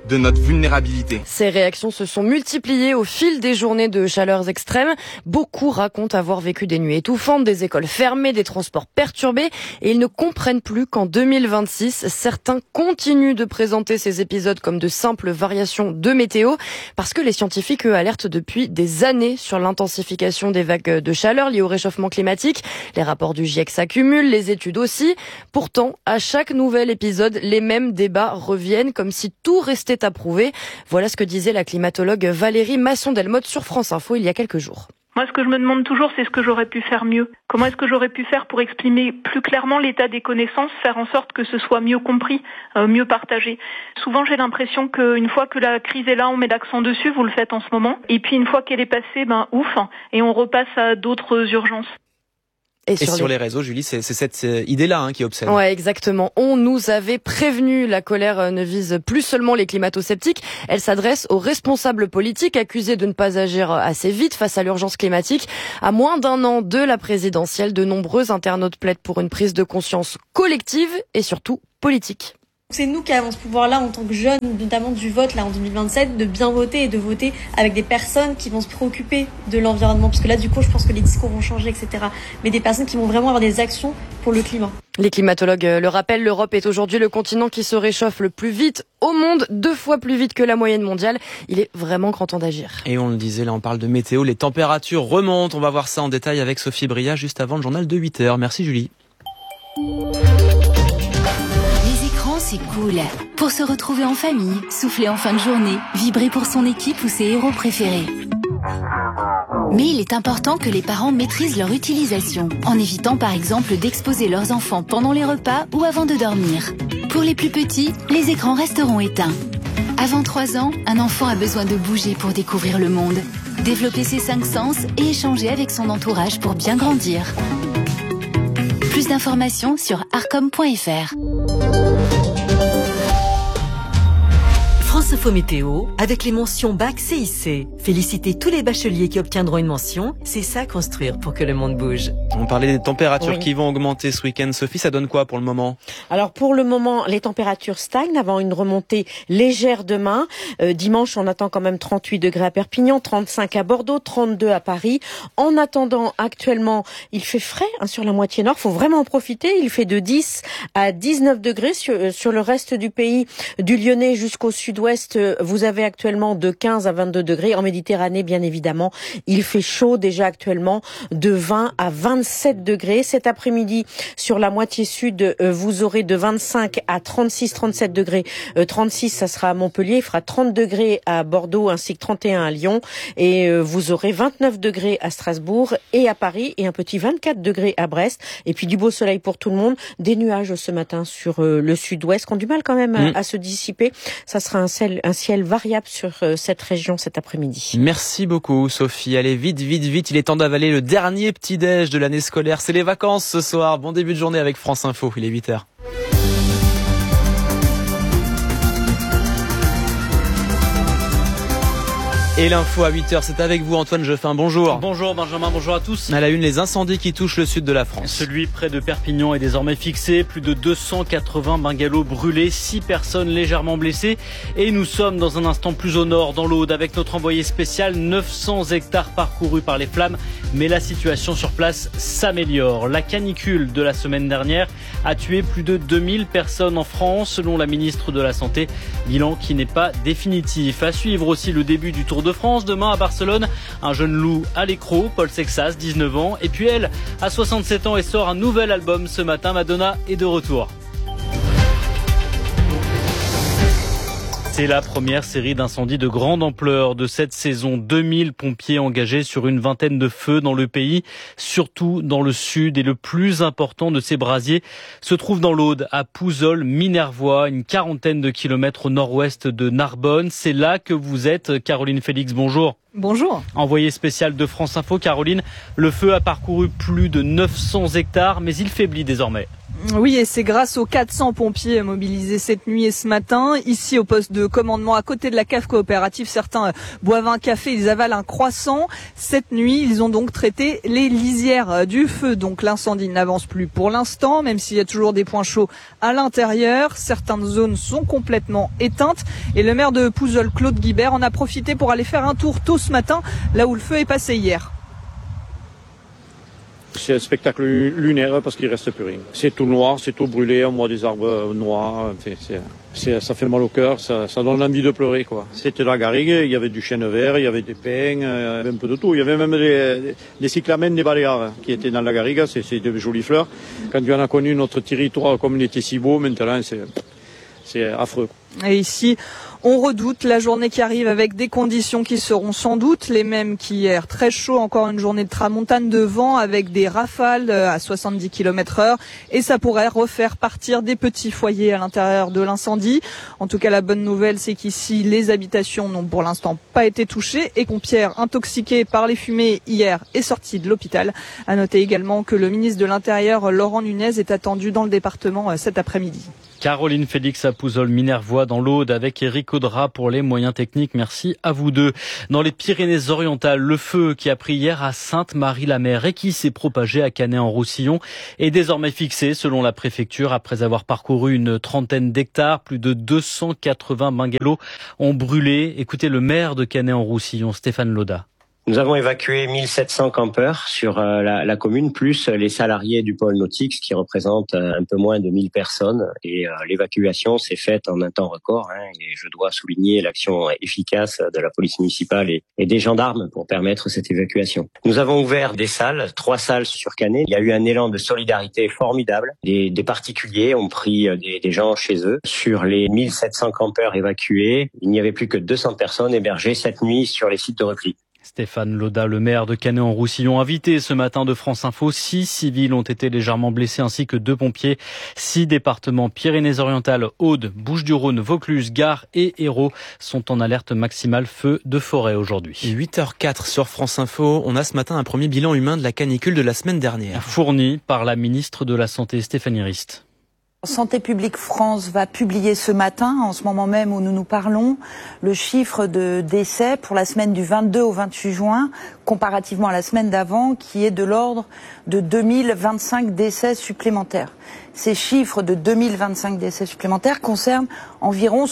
de notre vulnérabilité. Ces réactions se sont multipliées au fil des journées de chaleurs extrêmes. Beaucoup racontent avoir vécu des nuits étouffantes, des écoles fermées, des transports perturbés et ils ne comprennent plus qu'en 2026, certains continuent de présenter ces épisodes comme de simples variations de météo parce que les scientifiques, eux, alertent depuis des années sur l'intensification des vagues de chaleur liées au réchauffement climatique. Les rapports du GIEC s'accumulent, les études aussi. Pourtant, à chaque nouvel épisode, les mêmes débats reviennent comme si tout restait à prouver. Voilà ce que disait la climatologue Valérie Masson-Delmotte sur France Info il y a quelques jours. Moi, ce que je me demande toujours, c'est ce que j'aurais pu faire mieux. Comment est-ce que j'aurais pu faire pour exprimer plus clairement l'état des connaissances, faire en sorte que ce soit mieux compris, mieux partagé. Souvent, j'ai l'impression qu'une fois que la crise est là, on met l'accent dessus, vous le faites en ce moment. Et puis, une fois qu'elle est passée, ouf, et on repasse à d'autres urgences. Et sur les réseaux, Julie, c'est cette idée-là qui obsède. Ouais, exactement. On nous avait prévenu, la colère ne vise plus seulement les climato-sceptiques, elle s'adresse aux responsables politiques accusés de ne pas agir assez vite face à l'urgence climatique. À moins d'un an de la présidentielle, de nombreux internautes plaident pour une prise de conscience collective et surtout politique. C'est nous qui avons ce pouvoir-là en tant que jeunes, notamment du vote là en 2027, de bien voter et de voter avec des personnes qui vont se préoccuper de l'environnement. Parce que là, du coup, je pense que les discours vont changer, etc. Mais des personnes qui vont vraiment avoir des actions pour le climat. Les climatologues le rappellent, l'Europe est aujourd'hui le continent qui se réchauffe le plus vite au monde, 2 fois plus vite que la moyenne mondiale. Il est vraiment grand temps d'agir. Et on le disait, là on parle de météo, les températures remontent. On va voir ça en détail avec Sophie Bria juste avant le journal de 8h. Merci Julie. C'est cool. Pour se retrouver en famille, souffler en fin de journée, vibrer pour son équipe ou ses héros préférés. Mais il est important que les parents maîtrisent leur utilisation, en évitant par exemple d'exposer leurs enfants pendant les repas ou avant de dormir. Pour les plus petits, les écrans resteront éteints. Avant 3 ans, un enfant a besoin de bouger pour découvrir le monde, développer ses 5 sens et échanger avec son entourage pour bien grandir. Plus d'informations sur arcom.fr. France Info Météo, avec les mentions Bac CIC. Félicitez tous les bacheliers qui obtiendront une mention. C'est ça construire pour que le monde bouge. On parlait des températures qui vont augmenter ce week-end. Sophie, ça donne quoi pour le moment ? Alors pour le moment, les températures stagnent avant une remontée légère demain. Dimanche, on attend quand même 38 degrés à Perpignan, 35 à Bordeaux, 32 à Paris. En attendant, actuellement, il fait frais sur la moitié nord. Faut vraiment en profiter. Il fait de 10 à 19 degrés sur le reste du pays, du Lyonnais jusqu'au sud-ouest. Vous avez actuellement de 15 à 22 degrés. En Méditerranée, bien évidemment, il fait chaud déjà actuellement de 20 à 27 degrés. Cet après-midi, sur la moitié sud, vous aurez de 25 à 36, 37 degrés. 36, ça sera à Montpellier. Il fera 30 degrés à Bordeaux ainsi que 31 à Lyon. Et vous aurez 29 degrés à Strasbourg et à Paris et un petit 24 degrés à Brest. Et puis du beau soleil pour tout le monde. Des nuages ce matin sur le sud-ouest qui ont du mal quand même à se dissiper. Ça sera un ciel variable sur cette région cet après-midi. Merci beaucoup Sophie. Allez vite, il est temps d'avaler le dernier petit-déj de l'année scolaire. C'est les vacances ce soir. Bon début de journée avec France Info, il est 8h. Et l'info à 8h, c'est avec vous Antoine Jeffin, bonjour. Bonjour Benjamin, bonjour à tous. À la une, les incendies qui touchent le sud de la France. Celui près de Perpignan est désormais fixé, plus de 280 bungalows brûlés, 6 personnes légèrement blessées. Et nous sommes dans un instant plus au nord, dans l'Aude, avec notre envoyé spécial, 900 hectares parcourus par les flammes. Mais la situation sur place s'améliore. La canicule de la semaine dernière a tué plus de 2000 personnes en France, selon la ministre de la Santé. Bilan qui n'est pas définitif. À suivre aussi le début du Tour de France. Demain à Barcelone, un jeune loup à l'écrou, Paul Sexas, 19 ans. Et puis elle, à 67 ans, et sort un nouvel album ce matin. Madonna est de retour. C'est la première série d'incendies de grande ampleur de cette saison. 2000 pompiers engagés sur une vingtaine de feux dans le pays, surtout dans le sud. Et le plus important de ces brasiers se trouve dans l'Aude, à Pouzol-Minervois, une quarantaine de kilomètres au nord-ouest de Narbonne. C'est là que vous êtes, Caroline Félix, bonjour. Bonjour. Envoyée spéciale de France Info, Caroline, le feu a parcouru plus de 900 hectares, mais il faiblit désormais. Oui, et c'est grâce aux 400 pompiers mobilisés cette nuit et ce matin. Ici, au poste de commandement, à côté de la cave coopérative, certains boivent un café, ils avalent un croissant. Cette nuit, ils ont donc traité les lisières du feu. Donc l'incendie n'avance plus pour l'instant, même s'il y a toujours des points chauds à l'intérieur. Certaines zones sont complètement éteintes. Et le maire de Pouzol, Claude Guibert, en a profité pour aller faire un tour tôt ce matin, là où le feu est passé hier. C'est un spectacle lunaire parce qu'il reste plus rien. C'est tout noir, c'est tout brûlé, on voit des arbres noirs. Enfin, ça fait mal au cœur, ça donne envie de pleurer, quoi. C'était la garrigue, il y avait du chêne vert, il y avait des pins, il y avait un peu de tout. Il y avait même des cyclamènes, des baléares qui étaient dans la garrigue, c'est de jolies fleurs. Quand on a connu notre territoire comme il était si beau, maintenant c'est affreux. Et ici, on redoute la journée qui arrive avec des conditions qui seront sans doute les mêmes qu'hier. Très chaud, encore une journée de tramontane de vent avec des rafales à 70 km/h. Et ça pourrait refaire partir des petits foyers à l'intérieur de l'incendie. En tout cas, la bonne nouvelle, c'est qu'ici, les habitations n'ont pour l'instant pas été touchées et qu'on Pierre, intoxiqué par les fumées hier, est sorti de l'hôpital. À noter également que le ministre de l'Intérieur, Laurent Nunez, est attendu dans le département cet après-midi. Caroline Félix à Pouzol-Minervois dans l'Aude avec Éric Audra pour les moyens techniques. Merci à vous deux. Dans les Pyrénées-Orientales, le feu qui a pris hier à Sainte-Marie-la-Mer et qui s'est propagé à Canet-en-Roussillon est désormais fixé selon la préfecture après avoir parcouru une trentaine d'hectares. Plus de 280 bungalows ont brûlé. Écoutez le maire de Canet-en-Roussillon, Stéphane Lauda. Nous avons évacué 1700 campeurs sur la commune, plus les salariés du pôle nautique, ce qui représente un peu moins de 1000 personnes. Et l'évacuation s'est faite en un temps record. Et je dois souligner l'action efficace de la police municipale et des gendarmes pour permettre cette évacuation. Nous avons ouvert des salles, 3 salles sur Canet. Il y a eu un élan de solidarité formidable. Des particuliers ont pris des gens chez eux. Sur les 1700 campeurs évacués, il n'y avait plus que 200 personnes hébergées cette nuit sur les sites de repli. Stéphane Lauda, le maire de Canet-en-Roussillon, invité ce matin de France Info. 6 civils ont été légèrement blessés ainsi que 2 pompiers. 6 départements Pyrénées-Orientales, Aude, Bouches-du-Rhône, Vaucluse, Gard et Hérault sont en alerte maximale feu de forêt aujourd'hui. 8h04 sur France Info. On a ce matin un premier bilan humain de la canicule de la semaine dernière. Fourni par la ministre de la Santé, Stéphanie Rist. Santé publique France va publier ce matin, en ce moment même où nous nous parlons, le chiffre de décès pour la semaine du 22 au 28 juin, comparativement à la semaine d'avant, qui est de l'ordre de 2025 décès supplémentaires. Ces chiffres de 2025 décès supplémentaires concernent environ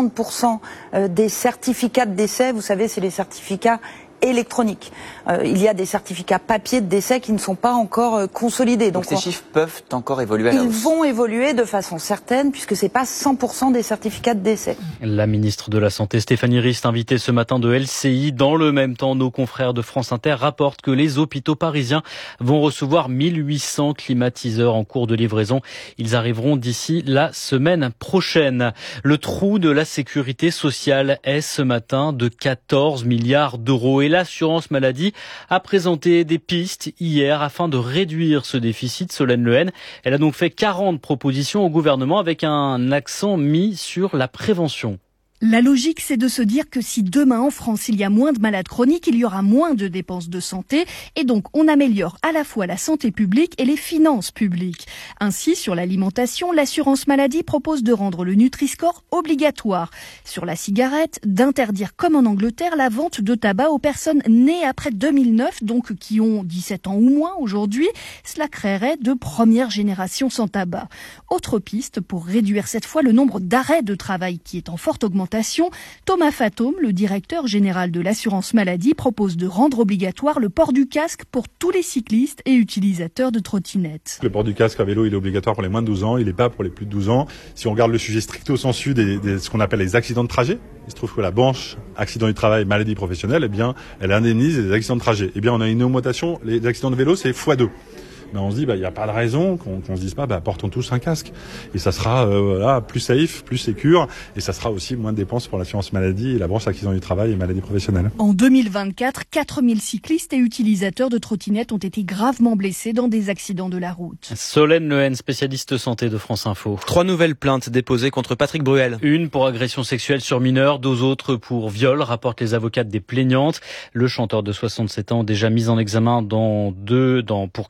60% des certificats de décès. Vous savez, c'est les certificats électronique. Il y a des certificats papier de décès qui ne sont pas encore consolidés. Donc ces chiffres peuvent encore évoluer à la hausse. Ils vont évoluer de façon certaine puisque c'est pas 100% des certificats de décès. La ministre de la Santé, Stéphanie Rist, invitée ce matin de LCI. Dans le même temps, nos confrères de France Inter rapportent que les hôpitaux parisiens vont recevoir 1800 climatiseurs en cours de livraison. Ils arriveront d'ici la semaine prochaine. Le trou de la sécurité sociale est ce matin de 14 milliards d'euros. Et l'assurance maladie a présenté des pistes hier afin de réduire ce déficit. Solène Lehen, elle a donc fait 40 propositions au gouvernement avec un accent mis sur la prévention. La logique, c'est de se dire que si demain en France il y a moins de malades chroniques, il y aura moins de dépenses de santé et donc on améliore à la fois la santé publique et les finances publiques. Ainsi, sur l'alimentation, l'assurance maladie propose de rendre le Nutri-Score obligatoire. Sur la cigarette, d'interdire comme en Angleterre la vente de tabac aux personnes nées après 2009, donc qui ont 17 ans ou moins aujourd'hui. Cela créerait de première génération sans tabac. Autre piste pour réduire cette fois le nombre d'arrêts de travail qui est en forte augmentation. Thomas Fatome, le directeur général de l'assurance maladie, propose de rendre obligatoire le port du casque pour tous les cyclistes et utilisateurs de trottinettes. Le port du casque à vélo, il est obligatoire pour les moins de 12 ans, il n'est pas pour les plus de 12 ans. Si on regarde le sujet stricto sensu de ce qu'on appelle les accidents de trajet, il se trouve que la branche accident du travail, maladie professionnelle, eh bien, elle indemnise les accidents de trajet. Eh bien, on a une augmentation, les accidents de vélo, c'est x2. Mais on se dit, il n'y a pas de raison qu'on se dise pas, portons tous un casque. Et ça sera plus safe, plus sécure, et ça sera aussi moins de dépenses pour l'assurance maladie et la branche accident du travail et maladie professionnelle. En 2024, 4000 cyclistes et utilisateurs de trottinettes ont été gravement blessés dans des accidents de la route. Solène Lehen, spécialiste santé de France Info. 3 nouvelles plaintes déposées contre Patrick Bruel. Une pour agression sexuelle sur mineur, 2 autres pour viol, rapportent les avocates des plaignantes. Le chanteur de 67 ans, déjà mis en examen pour 4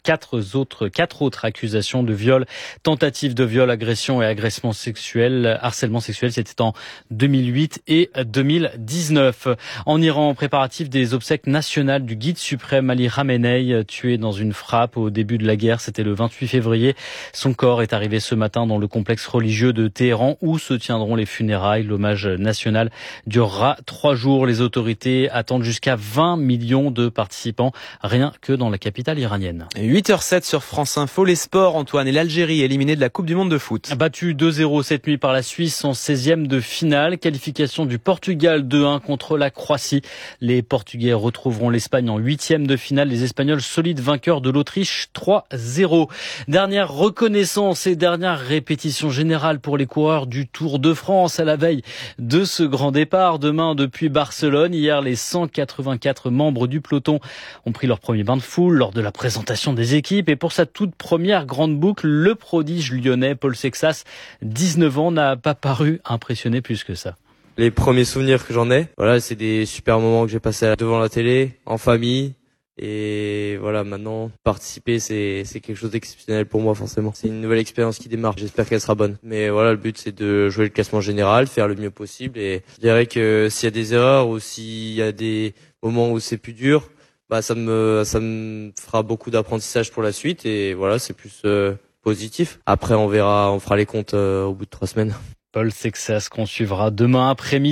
quatre autres accusations de viol, tentative de viol, agression et harcèlement sexuel. C'était en 2008 et 2019. En Iran, préparatif des obsèques nationales du guide suprême Ali Khamenei, tué dans une frappe au début de la guerre. C'était le 28 février. Son corps est arrivé ce matin dans le complexe religieux de Téhéran où se tiendront les funérailles. L'hommage national durera 3 jours. Les autorités attendent jusqu'à 20 millions de participants, rien que dans la capitale iranienne. 8h07 sur France Info. Les sports, Antoine, et l'Algérie éliminée de la Coupe du Monde de foot. Battu 2-0 cette nuit par la Suisse en 16e de finale. Qualification du Portugal 2-1 contre la Croatie. Les Portugais retrouveront l'Espagne en 8e de finale. Les Espagnols solides vainqueurs de l'Autriche 3-0. Dernière reconnaissance et dernière répétition générale pour les coureurs du Tour de France à la veille de ce grand départ. Demain depuis Barcelone. Hier, les 184 membres du peloton ont pris leur premier bain de foule lors de la présentation des équipes. Et pour sa toute première grande boucle, le prodige lyonnais Paul Sexas, 19 ans, n'a pas paru impressionné plus que ça. Les premiers souvenirs que j'en ai, voilà, c'est des super moments que j'ai passés devant la télé, en famille. Et voilà, maintenant, participer, c'est quelque chose d'exceptionnel pour moi, forcément. C'est une nouvelle expérience qui démarre. J'espère qu'elle sera bonne. Mais voilà, le but, c'est de jouer le classement général, faire le mieux possible. Et je dirais que s'il y a des erreurs ou s'il y a des moments où c'est plus dur, ça me fera beaucoup d'apprentissage pour la suite. Et voilà, c'est plus positif. Après, on verra, on fera les comptes au bout de 3 semaines. Paul Sexas qu'on suivra demain après-midi.